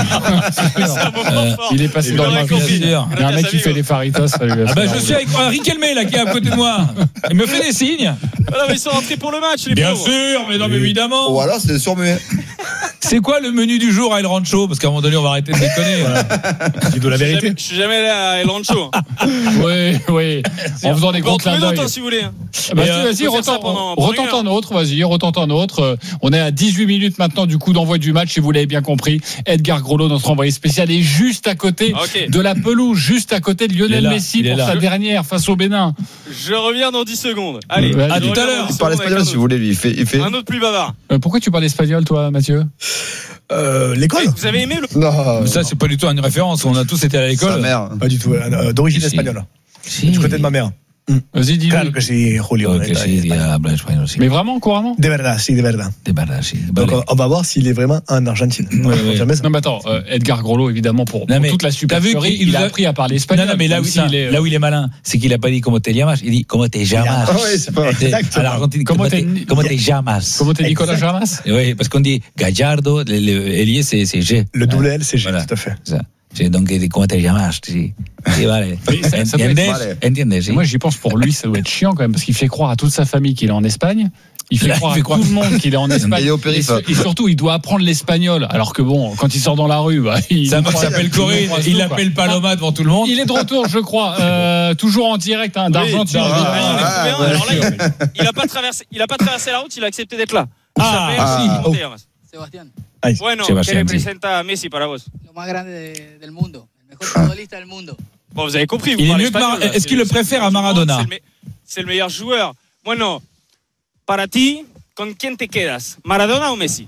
de C'est un moment
Euh,
fort.
Il est passé
Vous
dans
l'aurez
le
compris.
Il y a un
Gracias,
mec qui fait
amigo.
des faritas. Ça lui a
Ah
fait
bah je
marrer.
suis avec Henri Kelmé là qui est à côté de moi. Il me fait des signes.
Ah non, mais ils sont rentrés pour le match, les
Bien
pauvres.
sûr, mais non mais évidemment.
Ou alors c'est surmuet.
C'est quoi le menu du jour à El Rancho? Parce qu'à un moment donné on va arrêter de déconner.
Dis de la
Je suis
vérité.
jamais- Je suis jamais allé à El Rancho.
Oui, oui. En faisant des
On peut
gros
en
clins
trouver
d'œil.
d'autres hein, si vous voulez.
Vas-y,
Et, euh,
vas-y,
faut faire ça
retente,
pendant- pendant
retente
une heure.
un autre, vas-y, retente un autre. Euh, On est à dix-huit minutes maintenant du coup d'envoi du match, si vous l'avez bien compris. Edgar Grolot, notre envoyé spécial, est juste à côté
Ok.
de la pelouse, juste à côté de
Il est
Lionel
là,
Messi
il est
pour
là.
sa dernière face au Bénin.
Je reviens dans dix secondes. Allez,
Vas-y.
je
À tout
reviens
à
dans
l'heure.
dix
Il parle
secondes
espagnol
avec
si vous voulez, lui. Il fait. Il fait...
Un autre plus bavard.
Euh, pourquoi tu parles espagnol, toi, Mathieu?
Euh, L'école
Vous avez aimé le.
Non.
Ça c'est pas du tout une référence. On a tous été à
Sa
l'école.
mère.
Pas du tout. euh, D'origine
Si.
espagnole.
Si.
Du côté de ma mère.
Vas-y, dis-le.
Claro que sí, Julio.
Ok, si, il habla espagnol aussi.
Mais vraiment, couramment?
De verdad, sí, de verdad.
Des balades, si.
Donc on, on va voir s'il est vraiment en Argentine. On va
ouais.
confirmer ça.
Non, mais attends, euh, Edgar Grolot, évidemment, pour,
Non,
pour
mais
toute la
t'as vu
supercherie,
qu'il
il,
nous
a
a-
appris à parler
Non,
espagnol.
non, mais là où,
même
ça-
s'il est, euh,
là où il est malin, c'est qu'il a pas dit comment t'es llamas, il dit comment t'es llamas.
Ah ouais, c'est pas.
C'est- À l'Argentine,
Comment
comment
t'es-
t'es comment t'es llamas.
Comment t'es Nicolas Jamas?
Oui, parce qu'on dit Gallardo, le, le ailier c'est c'est G.
Le double L, c'est G,
Voilà.
tout à fait.
Ça. C'est donc comment te llamas, sí. Sí, vale.
Mais ça- ça doit être-
Entiendes?
Vale.
Entiendes, sí.
Moi, j'y pense pour lui, ça doit être chiant quand même, parce qu'il fait croire à toute sa famille qu'il est en Espagne. Il fait
Là, il
croire
fait
à
croire-
tout le monde qu'il est en Espagne.
Il est au périph'.
Et, et surtout, il doit apprendre l'espagnol. Alors que bon, quand il sort dans la rue, bah, il
Sa meuf
croise-
s'appelle Corinne,
croise
il
tout,
l'appelle
quoi.
Paloma devant tout le monde.
Il est de retour, je crois, euh, toujours en direct hein, d'Argentine.
Oui,
Ah,
ah, il est
ah,
trop bien.
ouais,
Alors là, il- il a pas traversé, il a pas traversé la route, il a accepté d'être là. Il
Ah,
s'appelle
ah,
Simón
oh.
Tellamas.
Sebastián,
Bueno,
Sebastián,
¿qué
sí.
representa Messi para vos?
lo más grande de- del mundo, el mejor futbolista del mundo.
Bon, vous avez compris. Vous
Il est
parlez
mieux que Mar-
espagnol, là.
est-ce qu'il le
C'est-
préfère
c'est-
à Maradona?
c'est le me- C'est le meilleur joueur. Bueno, para ti, ¿con quién te quedas? ¿Maradona o Messi?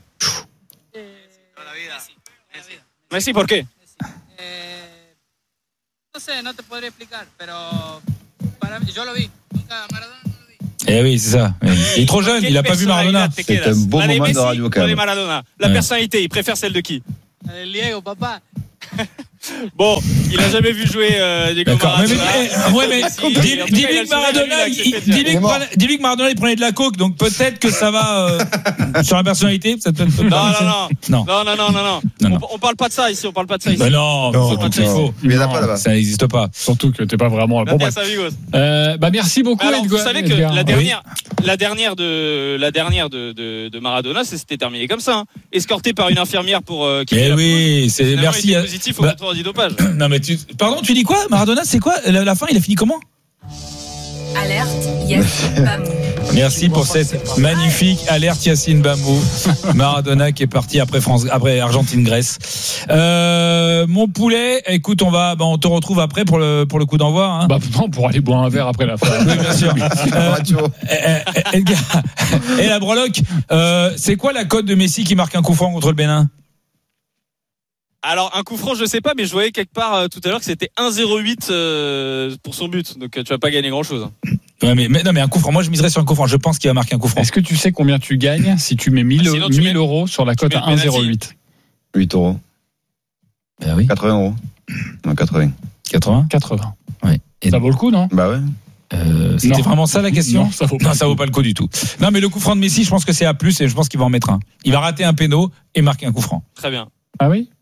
Messi, ¿por qué?
Eh, no sé, no te podría explicar, pero para mí, yo lo vi. Nunca Maradona no lo vi.
Eh oui, c'est ça. Il est trop jeune, il a pas vu Maradona.
Te
C'est
quedas.
un bon
La de
moment de
Messi
radio, quand
ou de
même.
Maradona. La
Ouais.
personnalité, il préfère celle de qui?
El Diego, papá.
Bon, il a jamais vu jouer euh, Diego
D'accord. Mais,
Maradona.
mais, eh, ouais, mais
Messi,
dis-
en tout cas, il a
dis-lui
le
que
sourire,
Maradona,
il a
il-
accepté de
dis-lui
dire.
que Mar- dis-lui que Maradona, il prenait de la coke, donc peut-être que ça va euh, sur la personnalité. Ça peut être
Non, non, non.
Non.
Non, non, non, non, non.
Non, non.
On, on parle pas de ça ici, on parle pas de ça ici.
Bah non,
Non,
surtout
non,
que c'est
non.
faux.
Il y en a pas là-bas.
Ça n'existe pas.
Surtout que t'es pas vraiment. Bon, bref.
Gracias, amigos.
Euh, bah, merci beaucoup,
Alors, vous
Edgar.
savez que
Edgar.
la
Oui.
dernière, la dernière de, la dernière de, de, de Maradona, ça s'était terminé comme ça, hein. Escorté par une infirmière pour. Euh, quitter
Eh
la
oui,
pelouse.
c'est
Finalement,
merci.
il était
à-
positif au
Bah,
contrôle antidopage.
non mais tu, pardon, tu dis quoi? Maradona, c'est quoi la, la fin? Il a fini comment?
Alerte, Yacine Bamou.
Merci pour cette magnifique alerte Yacine Bamou. Maradona qui est parti après France, après Argentine-Grèce. Euh, mon poulet, écoute, on va, bah, on te retrouve après pour le pour le coup d'envoi. Hein.
Bah, non, pour aller boire un verre après la fin.
Oui, bien sûr. Euh,
Radio.
eh, eh, Edgar, et la breloque, euh, c'est quoi la cote de Messi qui marque un coup franc contre le Bénin?
Alors, un coup franc, je sais pas, mais je voyais quelque part euh, tout à l'heure que c'était un zéro huit euh, pour son but. Donc, euh, tu vas pas gagner grand chose.
Ouais, mais, mais non, mais un coup franc. Moi, je miserais sur un coup franc. Je pense qu'il va marquer un coup franc.
Est-ce que tu sais combien tu gagnes si tu mets mille,
Ah, sinon, tu
mille
mets-
euros sur la cote
mets
à
le
un zéro
penalty.
huit?
huit euros.
Ben oui.
quatre-vingts euros. Non, quatre-vingts.
quatre-vingts.
quatre-vingts.
Ouais. Et
Ça vaut le coup, non?
Bah ouais.
Euh, c'était
Non.
vraiment ça la question?
Non, ça vaut pas.
Non, ça vaut pas le coup du tout. Non, mais le coup franc de Messi, je pense que c'est à plus et je pense qu'il va en mettre un. Il va rater un péno et marquer un coup franc.
Très bien.
Ah oui?
Oui.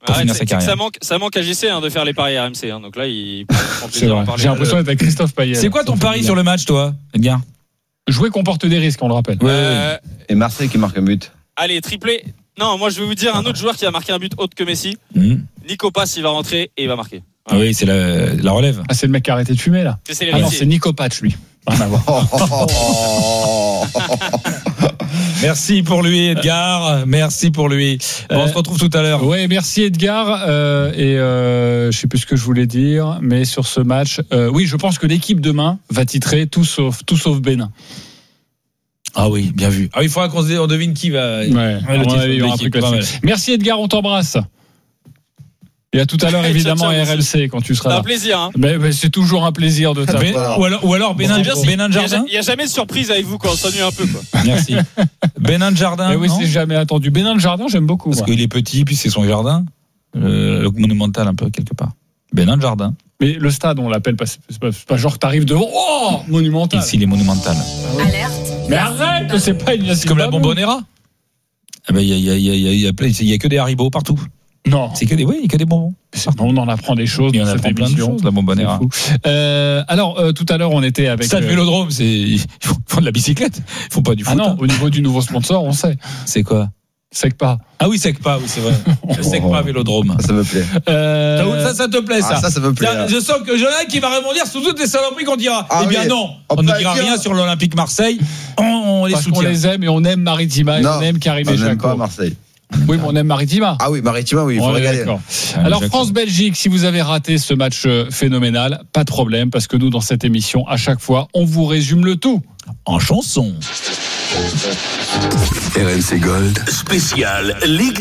pour
Arrête,
finir
c'est-
sa
c'est que
carrière.
ça manque, ça manque à J C hein, de faire les paris R M C. Hein, donc là, il prend
C'est
plaisir à
vrai.
en parler.
J'ai l'impression d'être avec Christophe Payet.
C'est quoi ton pari sur le match, toi, Edgar?
Jouer comporte des risques, on le rappelle.
Euh,
Et Marseille qui marque un but.
Allez, triplé. Non, moi je vais vous dire un autre joueur qui va marquer un but autre que Messi.
Mmh.
Nico Pass, il va rentrer et il va marquer.
Ah oui, c'est la, la relève.
Ah, c'est le mec qui a arrêté de fumer, là.
C'est
Ah non,
l'héritier.
c'est Nico Patch, lui. Rien à voir.
Merci pour lui, Edgar. Merci pour lui. Bon, on
Euh,
se retrouve tout à l'heure.
Ouais, merci Edgar. Euh, et euh, je sais plus ce que je voulais dire, mais sur ce match, euh, oui, je pense que l'équipe demain va titrer tout sauf tout sauf Bénin.
Ah oui, bien vu. Ah, il faudra qu'on se dé- on devine qui va.
Ouais,
Ouais,
à
le
mon
titre
avis, il y
de
aura un
l'équipe,
truc
pas
là-dessus. Merci Edgar, on t'embrasse. Et à tout à l'heure,
Ciao,
évidemment,
ciao,
à R L C quand tu seras
C'est un
là.
plaisir. Hein.
Mais, mais c'est toujours un plaisir de
Ben-
t'avoir.
ou alors, ou alors Bénin,
C'est bien, c'est-
Bénin
Il y a-
Jardin.
il y a jamais de surprise avec vous quand on s'ennuie un peu. Quoi.
Merci. Bénin Jardin.
Mais oui,
non
c'est jamais attendu. Bénin de Jardin, j'aime beaucoup.
Parce
moi.
qu'il est petit, puis c'est son jardin. Euh, le monumental, un peu, quelque part. Bénin Jardin.
Mais le stade, on l'appelle pas. C'est pas, c'est pas genre t'arrives devant. Oh, monumental.
Ici, il est monumental.
Alerte.
Mais arrête, c'est pas une
C'est comme la Bombonera. Ah ben, il y a, il y a, il y a, il y a, plein- il y a que des Haribo partout.
Non.
C'est que des, oui, il y a que des bonbons.
On en apprend des choses.
Il y en
dans
a
cette
plein de
émission.
choses, la Bombonera.
C'est fou. Euh, alors, euh, tout à l'heure, on était avec.
Stade
euh,
Vélodrome, c'est, ils font font de la bicyclette. Ils font pas du foot.
Ah non,
hein.
au niveau du nouveau sponsor, on sait.
C'est quoi?
Secpa.
Ah oui, Secpa, oui, c'est vrai. Le Secpa Vélodrome.
Ça, ça me plaît.
Euh,
Ça, ça, ça te plaît, ça?
Ah, ça, ça me plaît.
Tiens, je sens que Jonathan qui va rebondir sur toutes les saloperies qu'on dira.
Ah
eh bien
oui.
non,
On
on ne
peut
dira
dire-
rien sur l'Olympique Marseille. On, on les
parce qu'on
soutient.
les aime et on aime Maritima et
Non,
on aime Karim
on n'aime
Echako.
pas Marseille.
Oui, mais on aime Maritima.
Ah oui, Maritima, oui, il faut
On est
regarder.
d'accord.
Ah,
Alors
Jacques.
France-Belgique, si vous avez raté ce match euh, phénoménal, pas de problème, parce que nous, dans cette émission, à chaque fois, on vous résume le tout.
En chanson.
R M C Gold, spécial Ligue